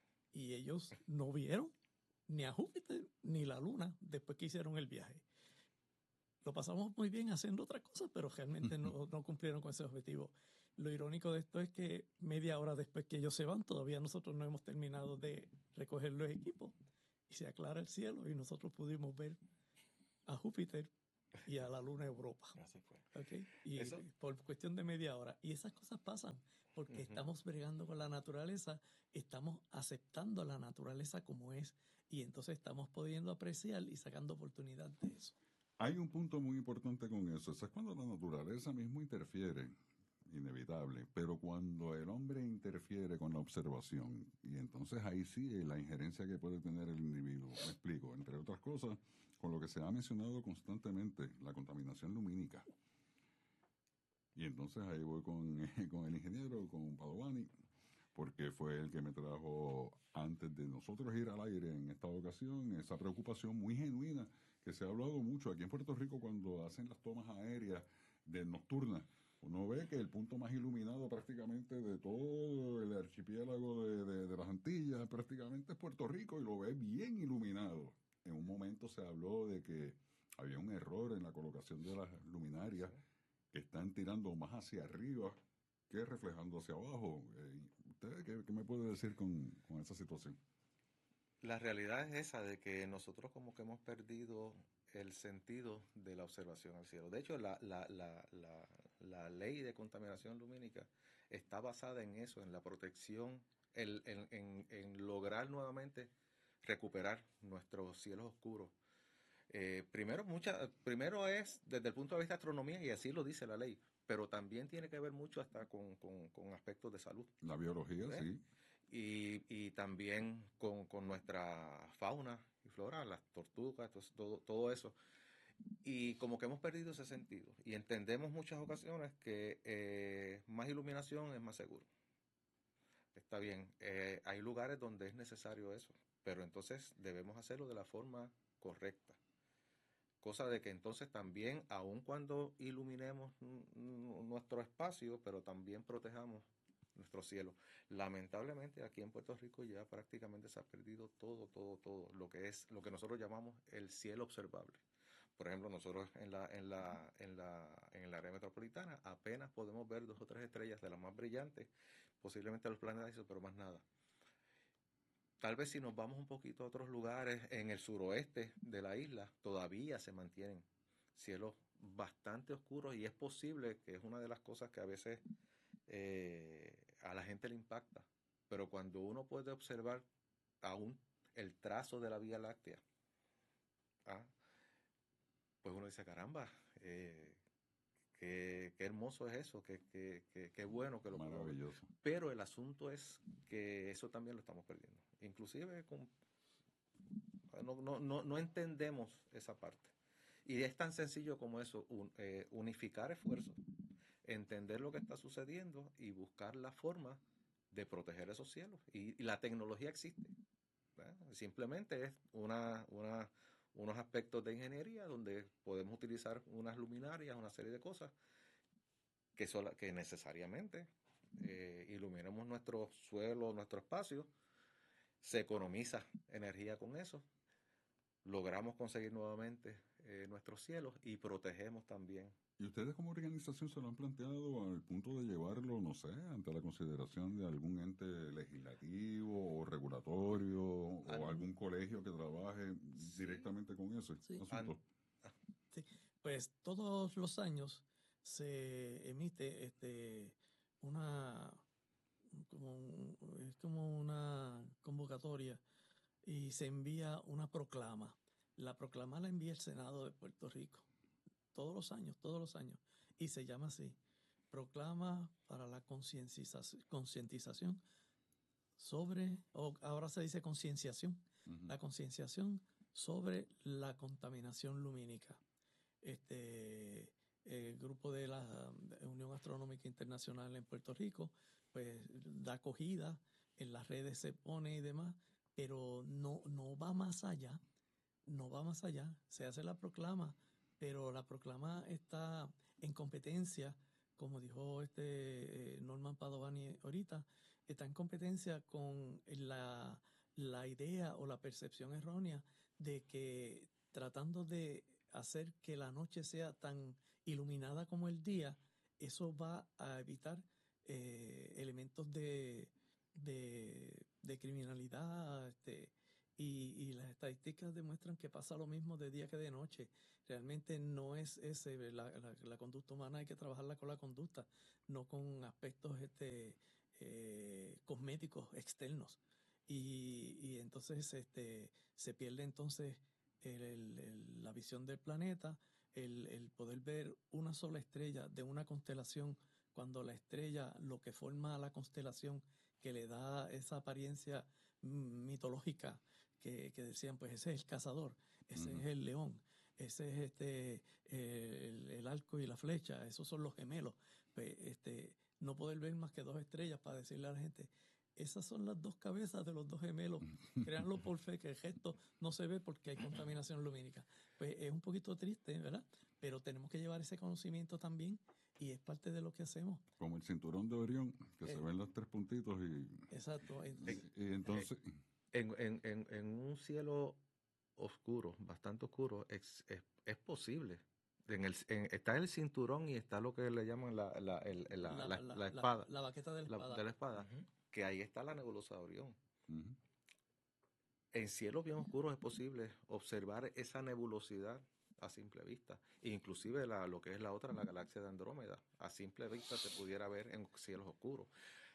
y ellos no vieron ni a Júpiter ni la luna después que hicieron el viaje. lo pasamos muy bien haciendo otras cosas, pero realmente no, no cumplieron con ese objetivo. Lo irónico de esto es que media hora después que ellos se van, todavía nosotros no hemos terminado de recoger los equipos y se aclara el cielo y nosotros pudimos ver a Júpiter y a la Luna Europa. Así fue. ¿Okay? Y ¿Eso? por cuestión de media hora. Y esas cosas pasan porque uh-huh. estamos bregando con la naturaleza, estamos aceptando la naturaleza como es y entonces estamos pudiendo apreciar y sacando oportunidad de eso. Hay un punto muy importante con eso, eso es cuando la naturaleza mismo interfiere, inevitable, pero cuando el hombre interfiere con la observación, y entonces ahí sí la injerencia que puede tener el individuo. Me explico, entre otras cosas, con lo que se ha mencionado constantemente, la contaminación lumínica. Y entonces ahí voy con, con el ingeniero, con Padovani, porque fue el que me trajo, antes de nosotros ir al aire en esta ocasión, esa preocupación muy genuina que se ha hablado mucho aquí en Puerto Rico cuando hacen las tomas aéreas de nocturnas. Uno ve que el punto más iluminado prácticamente de todo el archipiélago de, de, de las Antillas prácticamente es Puerto Rico y lo ve bien iluminado. En un momento se habló de que había un error en la colocación de las luminarias que están tirando más hacia arriba que reflejando hacia abajo. Eh, ¿Usted qué, qué me puede decir con, con esa situación? La realidad es esa, de que nosotros como que hemos perdido el sentido de la observación al cielo. De hecho, la, la, la, la, la ley de contaminación lumínica está basada en eso, en la protección, en, en, en, en lograr nuevamente recuperar nuestros cielos oscuros. Eh, primero, mucha, primero es desde el punto de vista de astronomía, y así lo dice la ley, pero también tiene que ver mucho hasta con, con, con aspectos de salud. La biología, ¿eh? Sí. Y, y también con, con nuestra fauna y flora, las tortugas, todo, todo eso. Y como que hemos perdido ese sentido. Y entendemos muchas ocasiones que eh, más iluminación es más seguro. Está bien, eh, hay lugares donde es necesario eso, pero entonces debemos hacerlo de la forma correcta. Cosa de que entonces también, aun cuando iluminemos n- nuestro espacio, pero también protejamos nuestro cielo. Lamentablemente aquí en Puerto Rico ya prácticamente se ha perdido todo, todo, todo, lo que es, lo que nosotros llamamos el cielo observable. Por ejemplo, nosotros en la, en la, en la, en el área metropolitana apenas podemos ver dos o tres estrellas de las más brillantes, posiblemente los planetas, pero más nada. Tal vez si nos vamos un poquito a otros lugares en el suroeste de la isla, todavía se mantienen cielos bastante oscuros y es posible que es una de las cosas que a veces eh, a la gente le impacta. Pero cuando uno puede observar aún el trazo de la Vía Láctea, ¿ah? pues uno dice, caramba, eh, qué, qué hermoso es eso, qué, qué, qué, qué bueno que lo maravilloso. Podemos. Pero el asunto es que eso también lo estamos perdiendo. Inclusive con, no, no, no, no entendemos esa parte. Y es tan sencillo como eso, un, eh, unificar esfuerzos, entender lo que está sucediendo y buscar la forma de proteger esos cielos. Y, y la tecnología existe. ¿verdad? Simplemente es una, una, unos aspectos de ingeniería donde podemos utilizar unas luminarias, una serie de cosas que, sola, que necesariamente eh, iluminemos nuestro suelo, nuestro espacio. Se economiza energía con eso, logramos conseguir nuevamente eh, nuestros cielos y protegemos también. ¿Y ustedes como organización se lo han planteado al punto de llevarlo, no sé, ante la consideración de algún ente legislativo o regulatorio ah, o algún colegio que trabaje sí. directamente con ese sí. asunto? Ah, sí. Pues todos los años se emite este una como es como una convocatoria y se envía una proclama. La proclama la envía el Senado de Puerto Rico todos los años, todos los años, y se llama así: Proclama para la concientización, concientización sobre, o ahora se dice concienciación, uh-huh. la concienciación sobre la contaminación lumínica. Este el grupo de la Unión Astronómica Internacional en Puerto Rico pues da acogida, en las redes se pone y demás, pero no, no va más allá, no va más allá, se hace la proclama, pero la proclama está en competencia, como dijo este Norman Padovani ahorita, está en competencia con la, la idea o la percepción errónea de que tratando de hacer que la noche sea tan iluminada como el día, eso va a evitar eh, elementos de, de, de criminalidad, este, y, y las estadísticas demuestran que pasa lo mismo de día que de noche. Realmente no es ese, la, la, la conducta humana hay que trabajarla con la conducta, no con aspectos este, eh, cosméticos externos. Y, y entonces este, se pierde entonces el, el, el, la visión del planeta, el, el poder ver una sola estrella de una constelación, cuando la estrella, lo que forma la constelación, que le da esa apariencia mitológica, que, que decían, pues ese es el cazador, ese uh-huh. es el león, ese es este el, el arco y la flecha, esos son los gemelos. Pues, este, no poder ver más que dos estrellas para decirle a la gente, esas son las dos cabezas de los dos gemelos, créanlo por fe, que el gesto no se ve porque hay contaminación lumínica. Pues es un poquito triste, ¿verdad? Pero tenemos que llevar ese conocimiento también y es parte de lo que hacemos. Como el cinturón de Orión, que eh, se ven los tres puntitos y... Exacto. Entonces, y, y entonces... En, en, en, en un cielo oscuro, bastante oscuro, es, es, es posible. En el, en, está el cinturón y está lo que le llaman la, la, el, la, la, la, la, la espada. La, la baqueta de la espada. La, de la espada. Uh-huh. Que ahí está la nebulosa de Orión. Uh-huh. En cielos bien oscuros es posible observar esa nebulosidad a simple vista. Inclusive la, lo que es la otra, la galaxia de Andrómeda, a simple vista se pudiera ver en cielos oscuros.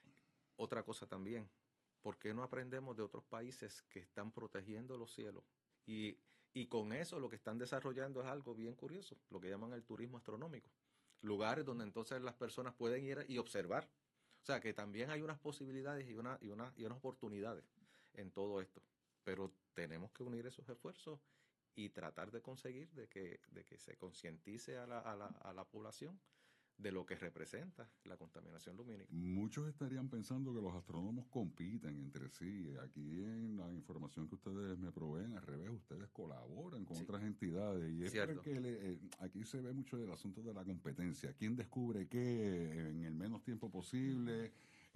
Otra cosa también, ¿por qué no aprendemos de otros países que están protegiendo los cielos? Y, y con eso lo que están desarrollando es algo bien curioso, lo que llaman el turismo astronómico. Lugares donde entonces las personas pueden ir y observar. O sea, que también hay unas posibilidades y, una, y, una, y unas oportunidades en todo esto. Pero tenemos que unir esos esfuerzos y tratar de conseguir de que, de que se concientice a la, a, la, a la población de lo que representa la contaminación lumínica. Muchos estarían pensando que los astrónomos compiten entre sí. Aquí en la información que ustedes me proveen, al revés, ustedes colaboran con sí. otras entidades. Y es Cierto. porque le, eh, aquí se ve mucho del asunto de la competencia. ¿Quién descubre qué en el menos tiempo posible?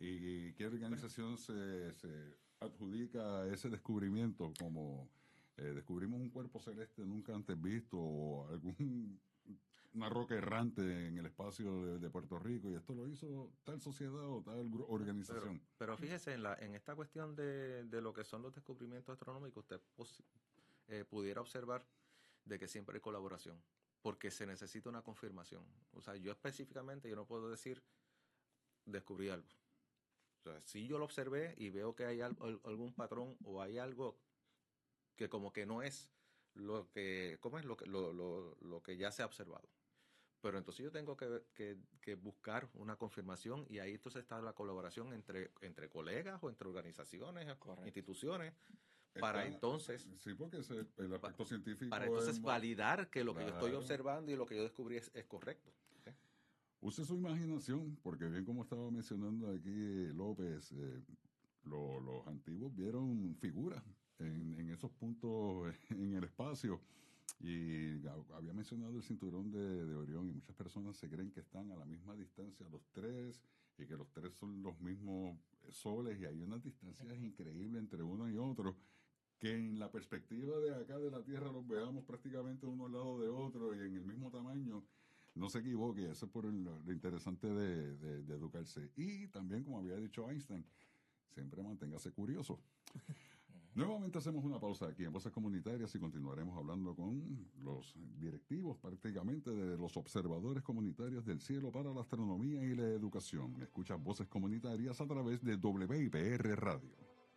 ¿Y qué organización se, se adjudica ese descubrimiento? Como eh, descubrimos un cuerpo celeste nunca antes visto o algún... una roca errante en el espacio de, de Puerto Rico, y esto lo hizo tal sociedad o tal organización. Pero, pero fíjese, en, la, en esta cuestión de, de lo que son los descubrimientos astronómicos, usted pos, eh, pudiera observar de que siempre hay colaboración, porque se necesita una confirmación. O sea, yo específicamente, yo no puedo decir, descubrí algo. O sea, si yo lo observé y veo que hay algo, algún patrón o hay algo que como que no es lo que, ¿cómo es? Lo que, lo, lo, lo que ya se ha observado. Pero entonces yo tengo que, que, que buscar una confirmación, y ahí entonces está la colaboración entre, entre colegas o entre organizaciones, Correcto. instituciones, para está, entonces... Sí, porque ese, el aspecto para, científico... Para entonces es validar que lo claro. que yo estoy observando y lo que yo descubrí es, es correcto. ¿Sí? Use su imaginación, porque bien como estaba mencionando aquí López, eh, lo, los antiguos vieron figuras en, en esos puntos en el espacio. Y había mencionado el cinturón de, de Orión, y muchas personas se creen que están a la misma distancia los tres, y que los tres son los mismos soles, y hay unas distancias increíbles entre uno y otro, que en la perspectiva de acá de la Tierra los veamos prácticamente uno al lado de otro y en el mismo tamaño. No se equivoque, eso es por el, lo interesante de, de, de educarse. Y también, como había dicho Einstein, siempre manténgase curioso. Nuevamente hacemos una pausa aquí en Voces Comunitarias y continuaremos hablando con los directivos prácticamente de los observadores comunitarios del cielo para la astronomía y la educación. Escucha Voces Comunitarias a través de W I P R Radio.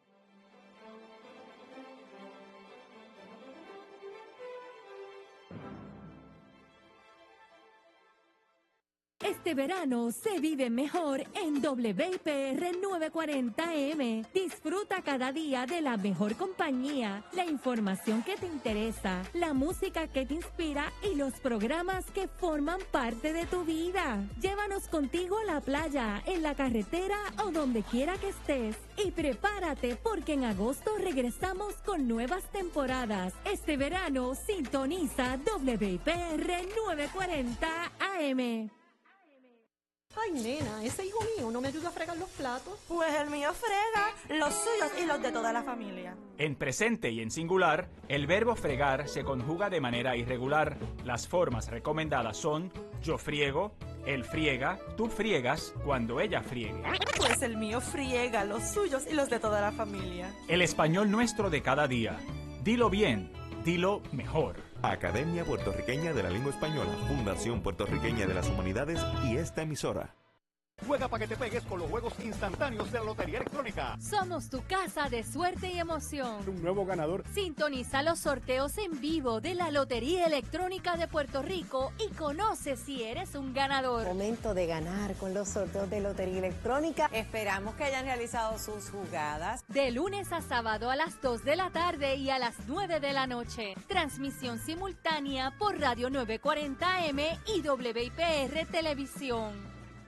Este verano se vive mejor en W I P R novecientos cuarenta eme. Disfruta cada día de la mejor compañía, la información que te interesa, la música que te inspira y los programas que forman parte de tu vida. Llévanos contigo a la playa, en la carretera o donde quiera que estés. Y prepárate porque en agosto regresamos con nuevas temporadas. Este verano sintoniza W I P R novecientos cuarenta A M. Ay, nena, ese hijo mío no me ayuda a fregar los platos. Pues el mío frega, los suyos y los de toda la familia. En presente y en singular, el verbo fregar se conjuga de manera irregular. Las formas recomendadas son yo friego, él friega, tú friegas, cuando ella friegue. Pues el mío friega, los suyos y los de toda la familia. El español nuestro de cada día. Dilo bien, dilo mejor. Academia Puertorriqueña de la Lengua Española, Fundación Puertorriqueña de las Humanidades y esta emisora. Juega para que te pegues con los juegos instantáneos de la Lotería Electrónica. Somos tu casa de suerte y emoción. Un nuevo ganador. Sintoniza los sorteos en vivo de la Lotería Electrónica de Puerto Rico y conoce si eres un ganador. Momento de ganar con los sorteos de Lotería Electrónica. Esperamos que hayan realizado sus jugadas. De lunes a sábado a las dos de la tarde y a las nueve de la noche. Transmisión simultánea por Radio nueve cuarenta M y W I P R Televisión.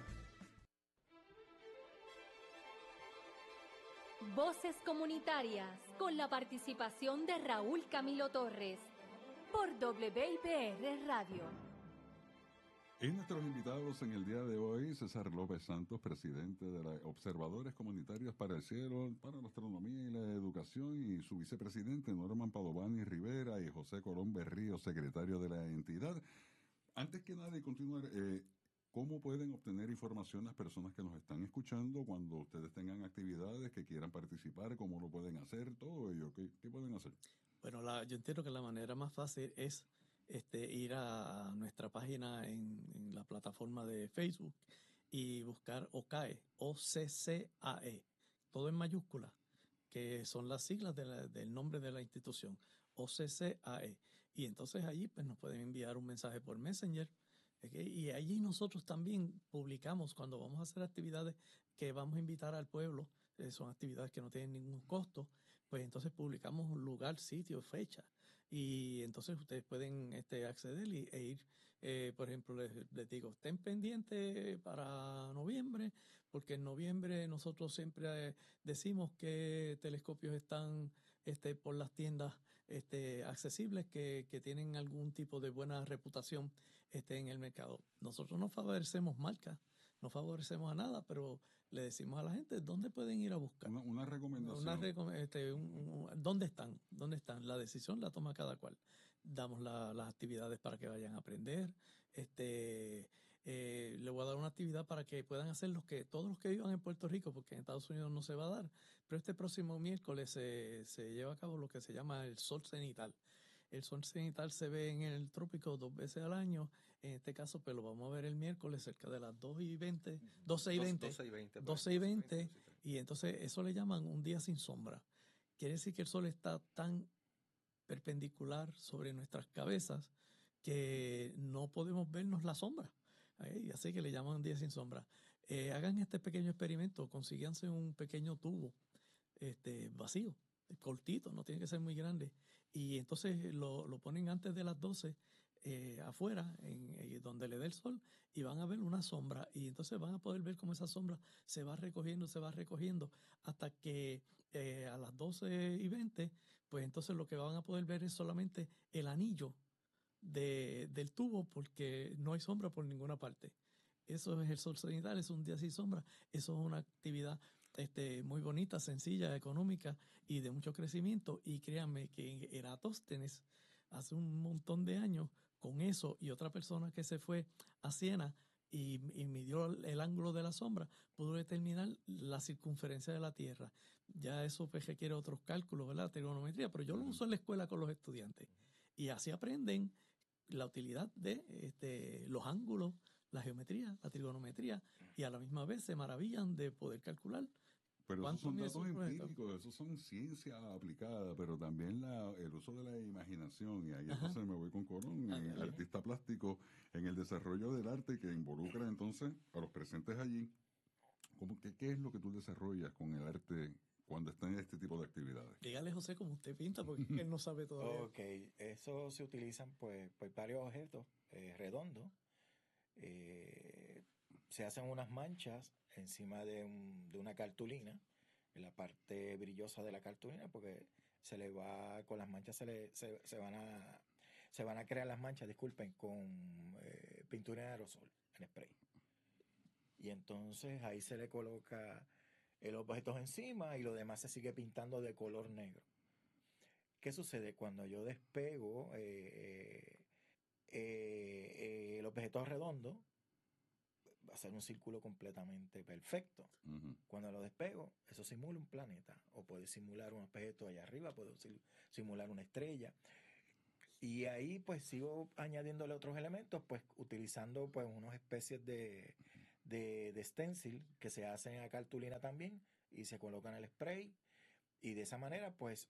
Voces comunitarias con la participación de Raúl Camilo Torres por W I P R Radio. Y nuestros invitados en el día de hoy, César López Santos, presidente de los Observadores Comunitarios para el Cielo, para la Astronomía y la Educación, y su vicepresidente Norman Padovani Rivera y José Colón Berrío, secretario de la entidad. Antes que nada y continuar, eh, ¿cómo pueden obtener información las personas que nos están escuchando cuando ustedes tengan actividades que quieran participar? ¿Cómo lo pueden hacer? Todo ello, ¿qué, qué pueden hacer? Bueno, la, yo entiendo que la manera más fácil es este, ir a nuestra página en, en la plataforma de Facebook y buscar O C A E, O C C A E, todo en mayúscula, que son las siglas de la, del nombre de la institución, O C C A E. Y entonces allí pues nos pueden enviar un mensaje por Messenger. Okay, y allí nosotros también publicamos cuando vamos a hacer actividades que vamos a invitar al pueblo, eh, son actividades que no tienen ningún costo, pues entonces publicamos un lugar, sitio, fecha, y entonces ustedes pueden este, acceder y, e ir, eh, por ejemplo, les, les digo, estén pendientes para noviembre, porque en noviembre nosotros siempre eh, decimos que telescopios están este, por las tiendas este, accesibles, que, que tienen algún tipo de buena reputación Este, en el mercado. Nosotros no favorecemos marcas, no favorecemos a nada, pero le decimos a la gente dónde pueden ir a buscar. Una, una recomendación. Una recom este, un, un, ¿Dónde están? ¿Dónde están? La decisión la toma cada cual. Damos la, las actividades para que vayan a aprender. Este, eh, le voy a dar una actividad para que puedan hacer los que, todos los que vivan en Puerto Rico, porque en Estados Unidos no se va a dar, pero este próximo miércoles se, se lleva a cabo lo que se llama el sol cenital. El sol cenital se ve en el trópico dos veces al año. En este caso, pues lo vamos a ver el miércoles cerca de las dos y veinte, doce y veinte, doce y veinte, y entonces eso le llaman un día sin sombra. Quiere decir que el sol está tan perpendicular sobre nuestras cabezas que no podemos vernos la sombra. ¿Eh? Así que le llaman un día sin sombra. Eh, hagan este pequeño experimento, consíganse un pequeño tubo este, vacío, cortito, no tiene que ser muy grande. Y entonces lo, lo ponen antes de las doce eh, afuera, en, en donde le dé el sol, y van a ver una sombra. Y entonces van a poder ver cómo esa sombra se va recogiendo, se va recogiendo, hasta que eh, a las doce y veinte, pues entonces lo que van a poder ver es solamente el anillo de, del tubo, porque no hay sombra por ninguna parte. Eso es el sol cenital, es un día sin sombra. Eso es una actividad Este, muy bonita, sencilla, económica y de mucho crecimiento. Y créanme que Eratóstenes hace un montón de años, con eso y otra persona que se fue a Siena y, y midió el ángulo de la sombra, pudo determinar la circunferencia de la Tierra. Ya eso pues requiere otros cálculos, ¿verdad? Trigonometría, pero yo lo uso en la escuela con los estudiantes. Y así aprenden la utilidad de este, los ángulos, la geometría, la trigonometría, y a la misma vez se maravillan de poder calcular. Pero esos son datos empíricos, esos son ciencia aplicada, pero también la, el uso de la imaginación, y ahí Ajá. entonces me voy con Colón, ah, el artista plástico, en el desarrollo del arte que involucra entonces a los presentes allí. ¿Cómo, qué, ¿Qué es lo que tú desarrollas con el arte cuando está en este tipo de actividades? Dígale, José, como usted pinta, porque él no sabe todavía. Ok, eso se utilizan pues, pues varios objetos eh, redondos. Eh, se hacen unas manchas encima de, un, de una cartulina, en la parte brillosa de la cartulina, porque se le va, con las manchas se, le, se, se van a se van a crear las manchas, disculpen, con eh, pintura en aerosol, en spray. y entonces ahí se le coloca el objeto encima y lo demás se sigue pintando de color negro. ¿Qué sucede? Cuando yo despego eh, eh, eh, el objeto redondo, va a ser un círculo completamente perfecto. Uh-huh. Cuando lo despego, eso simula un planeta, o puede simular un objeto allá arriba, puede simular una estrella. Y ahí pues sigo añadiéndole otros elementos, pues utilizando pues unas especies de, de, de stencil que se hacen a cartulina también y se colocan el spray, y de esa manera pues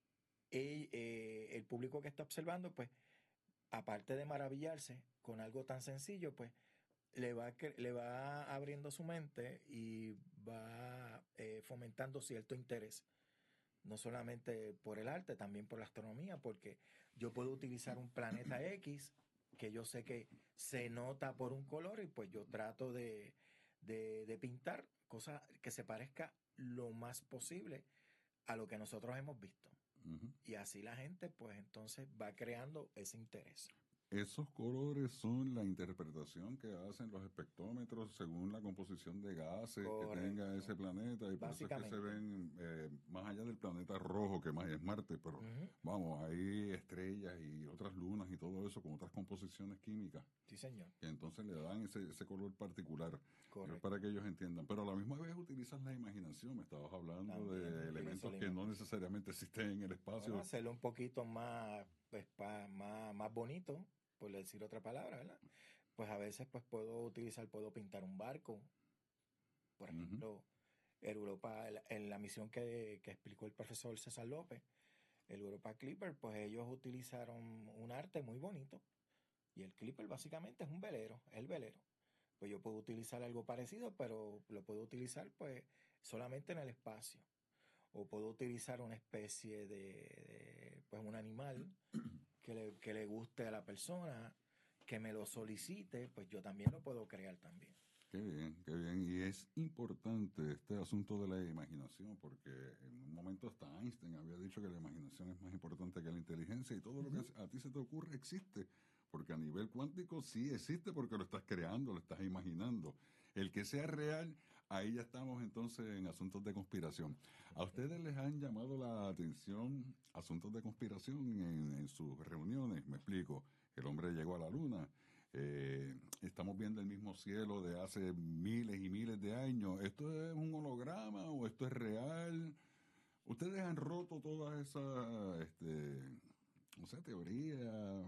el, eh, el público que está observando pues aparte de maravillarse con algo tan sencillo, pues le va, le va abriendo su mente y va eh, fomentando cierto interés, no solamente por el arte, también por la astronomía, porque yo puedo utilizar un planeta X que yo sé que se nota por un color y pues yo trato de, de, de pintar cosas que se parezca lo más posible a lo que nosotros hemos visto. Uh-huh. Y así la gente pues entonces va creando ese interés. Esos colores son la interpretación que hacen los espectrómetros según la composición de gases Correcto. Que tenga ese planeta, y por eso es que se ven eh, más allá del planeta rojo, que más es Marte, pero uh-huh. vamos, hay estrellas y otras lunas y todo eso con otras composiciones químicas. Sí, señor. Que entonces le dan ese, ese color particular para que ellos entiendan. Pero a la misma vez utilizas la imaginación. Me estabas hablando También, de elementos que no necesariamente existen en el espacio. Bueno, hacerlo un poquito más, pues, pa, más, más bonito, por decir otra palabra, ¿verdad? Pues a veces pues puedo utilizar, puedo pintar un barco. Por ejemplo, uh-huh. el Europa, en la misión que, que explicó el profesor César López, el Europa Clipper, pues ellos utilizaron un arte muy bonito. Y el Clipper básicamente es un velero, es el velero. Pues yo puedo utilizar algo parecido, pero lo puedo utilizar pues solamente en el espacio. O puedo utilizar una especie de, de pues un animal que le, que le guste a la persona, que me lo solicite, pues yo también lo puedo crear también. Qué bien, qué bien. Y es importante este asunto de la imaginación, porque en un momento hasta Einstein había dicho que la imaginación es más importante que la inteligencia, y todo uh-huh. lo que a ti se te ocurre existe, porque a nivel cuántico sí existe porque lo estás creando, lo estás imaginando. El que sea real, ahí ya estamos entonces en asuntos de conspiración. ¿A ustedes les han llamado la atención asuntos de conspiración en, en sus reuniones? Me explico. El hombre llegó a la luna. Eh, estamos viendo el mismo cielo de hace miles y miles de años. ¿Esto es un holograma o esto es real? ¿Ustedes han roto todas esas, este, no sé, teorías?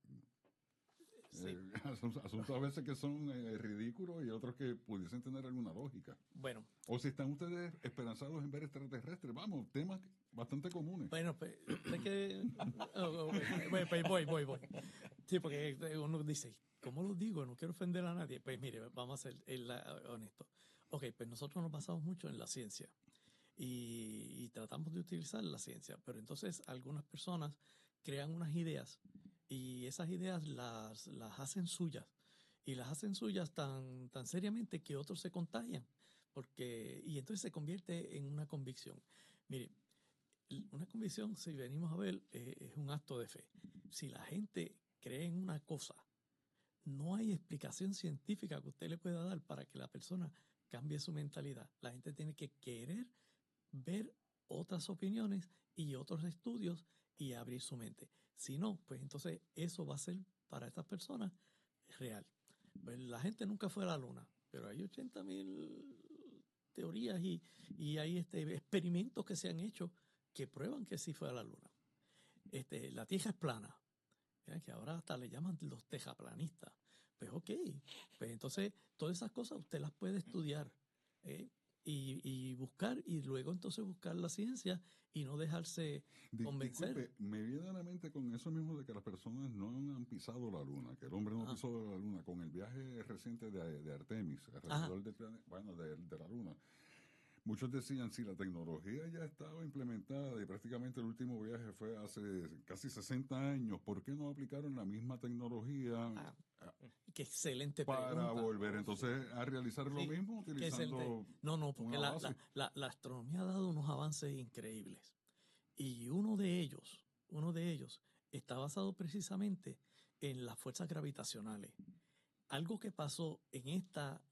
Sí. Eh, asuntos a veces que son eh, ridículos y otros que pudiesen tener alguna lógica. Bueno. O si están ustedes esperanzados en ver extraterrestres, vamos, temas bastante comunes. Bueno, pues, es que... Oh, voy, voy, voy, voy. Sí, porque uno dice, ¿cómo lo digo? No quiero ofender a nadie. Pues mire, vamos a ser el, honestos. Ok, pues nosotros nos basamos mucho en la ciencia y, y tratamos de utilizar la ciencia, pero entonces algunas personas crean unas ideas y esas ideas las, las hacen suyas, y las hacen suyas tan, tan seriamente que otros se contagian, porque, y entonces se convierte en una convicción. Mire, una convicción, si venimos a ver, eh, es un acto de fe. Si la gente cree en una cosa, no hay explicación científica que usted le pueda dar para que la persona cambie su mentalidad. La gente tiene que querer ver otras opiniones y otros estudios y abrir su mente. Si no, pues entonces eso va a ser para estas personas real. Pues la gente nunca fue a la luna, pero hay ochenta mil teorías y, y hay este, experimentos que se han hecho que prueban que sí fue a la luna. Este, la Tierra es plana, ¿ya? Que ahora hasta le llaman los tejaplanistas. Pues ok, pues entonces todas esas cosas usted las puede estudiar, ¿eh? Y, y buscar, y luego entonces buscar la ciencia y no dejarse convencer. Disculpe, me viene a la mente con eso mismo de que las personas no han pisado la luna, que el hombre no ah. pisó la luna, con el viaje reciente de, de Artemis alrededor del planeta, bueno, de, de la luna. Muchos decían, sí, la tecnología ya estaba implementada y prácticamente el último viaje fue hace casi sesenta años. ¿Por qué no aplicaron la misma tecnología? Ah, qué excelente para pregunta. Para volver entonces a realizar lo sí, mismo utilizando No, no, porque la, la, la, la astronomía ha dado unos avances increíbles. Y uno de ellos, uno de ellos está basado precisamente en las fuerzas gravitacionales. Algo que pasó en esta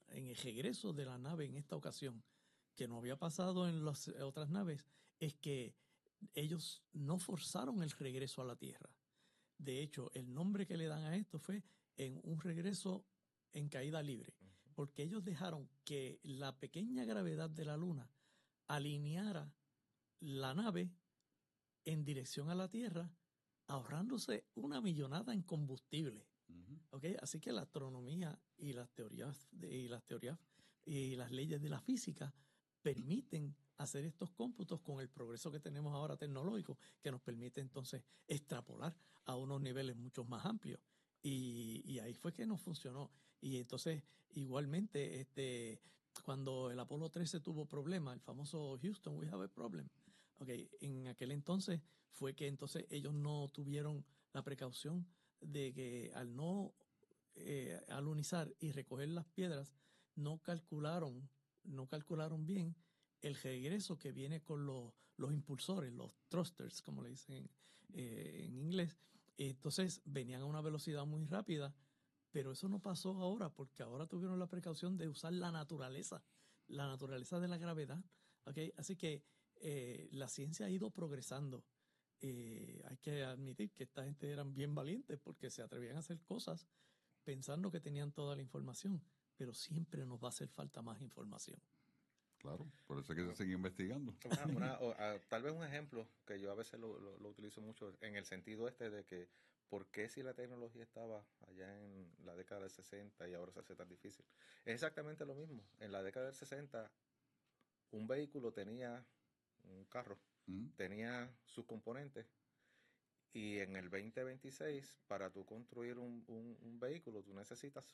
en el regreso de la nave en esta ocasión, que no había pasado en las otras naves, es que ellos no forzaron el regreso a la Tierra. De hecho, el nombre que le dan a esto fue en un regreso en caída libre, porque ellos dejaron que la pequeña gravedad de la Luna alineara la nave en dirección a la Tierra, ahorrándose una millonada en combustible. Uh-huh. ¿Okay? Así que la astronomía y las teorías de, y las teorías y las leyes de la física permiten hacer estos cómputos con el progreso que tenemos ahora tecnológico, que nos permite entonces extrapolar a unos niveles mucho más amplios. Y, y ahí fue que nos funcionó. Y entonces, igualmente, este, cuando el Apolo trece tuvo problemas, el famoso Houston, we have a problem. Okay, en aquel entonces fue que entonces ellos no tuvieron la precaución de que al no eh, alunizar y recoger las piedras, no calcularon, no calcularon bien el regreso que viene con los, los impulsores, los thrusters, como le dicen eh, en inglés. Entonces venían a una velocidad muy rápida, pero eso no pasó ahora, porque ahora tuvieron la precaución de usar la naturaleza, la naturaleza de la gravedad. ¿Okay? Así que eh, la ciencia ha ido progresando. Eh, hay que admitir que esta gente eran bien valientes porque se atrevían a hacer cosas pensando que tenían toda la información, pero siempre nos va a hacer falta más información. Claro, por eso es que se sigue investigando. Una, una, o, a, tal vez un ejemplo que yo a veces lo, lo, lo utilizo mucho en el sentido este de que ¿por qué si la tecnología estaba allá en la década del sesenta y ahora se hace tan difícil? Es exactamente lo mismo. En la década del sesenta un vehículo tenía, un carro, ¿Mm? tenía sus componentes, y en el veinte veintiséis para tú construir un, un, un vehículo tú necesitas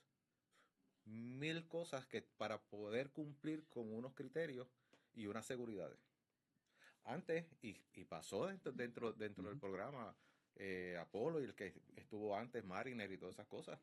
mil cosas que para poder cumplir con unos criterios y unas seguridades. Antes, y, y pasó dentro, dentro, dentro uh-huh. del programa eh, Apolo y el que estuvo antes, Mariner y todas esas cosas,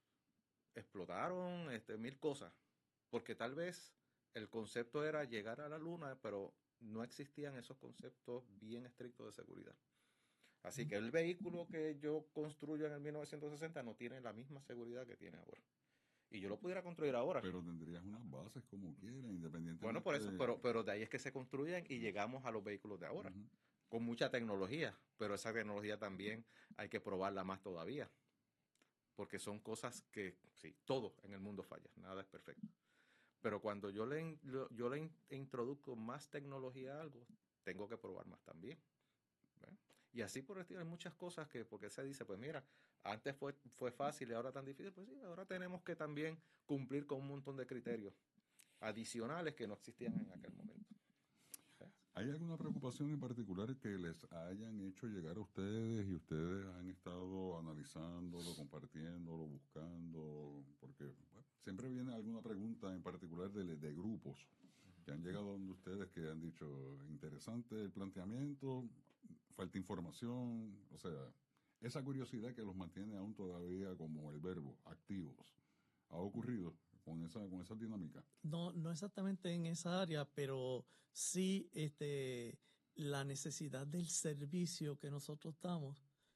explotaron este, mil cosas, porque tal vez el concepto era llegar a la Luna, pero no existían esos conceptos bien estrictos de seguridad. Así uh-huh. que el vehículo que yo construyo en el mil novecientos sesenta no tiene la misma seguridad que tiene ahora. Y yo lo pudiera construir ahora. Pero tendrías unas bases como quieras, independientemente. Bueno, por eso, pero, pero de ahí es que se construyen y llegamos a los vehículos de ahora. Uh-huh. Con mucha tecnología, pero esa tecnología también hay que probarla más todavía. Porque son cosas que, sí, todo en el mundo falla, nada es perfecto. Pero cuando yo le, yo le introduzco más tecnología a algo, tengo que probar más también. ¿Ve? Y así por el estilo hay muchas cosas que, porque se dice, pues mira, antes fue, fue fácil y ahora tan difícil, pues sí, ahora tenemos que también cumplir con un montón de criterios adicionales que no existían en aquel momento. ¿Sí? ¿Hay alguna preocupación en particular que les hayan hecho llegar a ustedes y ustedes han estado analizándolo, compartiéndolo, buscando? Porque bueno, siempre viene alguna pregunta en particular de, de grupos que han llegado donde ustedes que han dicho, interesante el planteamiento, falta información, o sea, esa curiosidad que los mantiene aún todavía como el verbo, activos, ¿ha ocurrido con esa, con esa dinámica? No, no exactamente en esa área, pero sí este, la necesidad del servicio que nosotros damos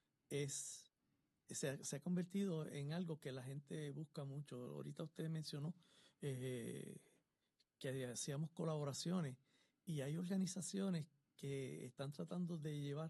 es, se, se ha convertido en algo que la gente busca mucho. Ahorita usted mencionó eh, que hacíamos colaboraciones y hay organizaciones que están tratando de llevar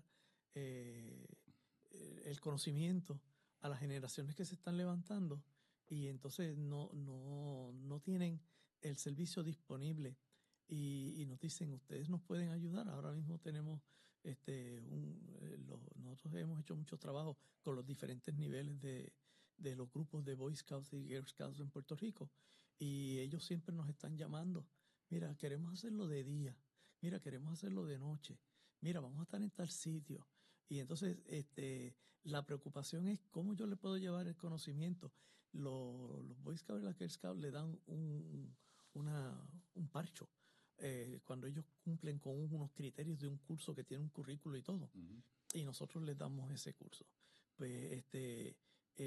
eh, el conocimiento a las generaciones que se están levantando y entonces no, no, no tienen el servicio disponible y, y nos dicen, ustedes nos pueden ayudar. Ahora mismo tenemos, este, un, eh, lo, nosotros hemos hecho mucho trabajo con los diferentes niveles de, de los grupos de Boy Scouts y Girl Scouts en Puerto Rico y ellos siempre nos están llamando, mira, queremos hacerlo de día, mira, queremos hacerlo de noche, mira, vamos a estar en tal sitio. Y entonces este, la preocupación es cómo yo le puedo llevar el conocimiento. Los, los Boy Scouts y las Girl Scouts le dan un, una, un parcho eh, cuando ellos cumplen con unos criterios de un curso que tiene un currículo y todo. Uh-huh. Y nosotros les damos ese curso. Pues este,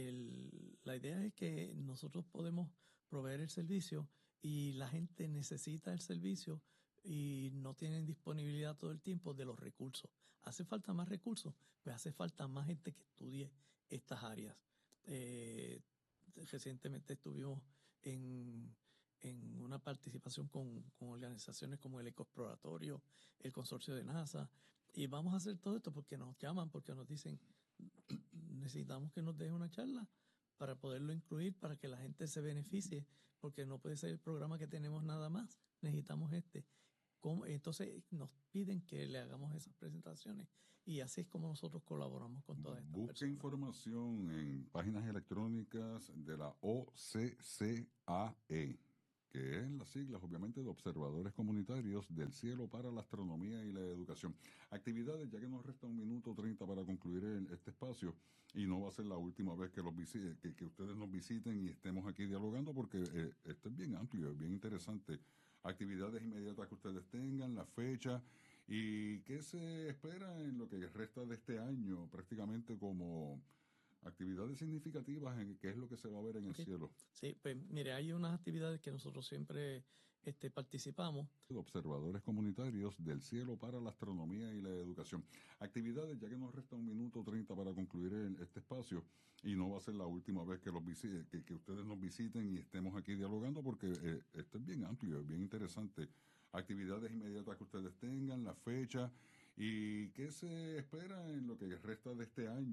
el, la idea es que nosotros podemos proveer el servicio y la gente necesita el servicio y no tienen disponibilidad todo el tiempo de los recursos. ¿Hace falta más recursos? Pues hace falta más gente que estudie estas áreas. Eh, recientemente estuvimos en, en una participación con, con organizaciones como el Ecoexploratorio, el Consorcio de NASA, y vamos a hacer todo esto porque nos llaman, porque nos dicen, necesitamos que nos deje una charla para poderlo incluir, para que la gente se beneficie, porque no puede ser el programa que tenemos nada más, necesitamos este. ¿Cómo? Entonces nos piden que le hagamos esas presentaciones y así es como nosotros colaboramos con todas estas Busque personas. información en páginas electrónicas de la O C C A E, que es las siglas, obviamente, de Observadores Comunitarios del Cielo para la Astronomía y la Educación. Actividades, ya que nos resta un minuto treinta para concluir el, este espacio, y no va a ser la última vez que, los visite, que, que ustedes nos visiten y estemos aquí dialogando, porque eh, esto es bien amplio, es bien interesante. Actividades inmediatas que ustedes tengan, la fecha, y qué se espera en lo que resta de este año, prácticamente como actividades significativas, en qué es lo que se va a ver en Okay. el cielo. Sí, pues mire, hay unas actividades que nosotros siempre este, participamos. Observadores Comunitarios del Cielo para la Astronomía y la Educación. Actividades, ya que nos resta un minuto treinta para concluir el, este espacio, y no va a ser la última vez que, los visite, que, que ustedes nos visiten y estemos aquí dialogando, porque eh, esto es bien amplio, es bien interesante. Actividades inmediatas que ustedes tengan, la fecha, y qué se espera en lo que resta de este año.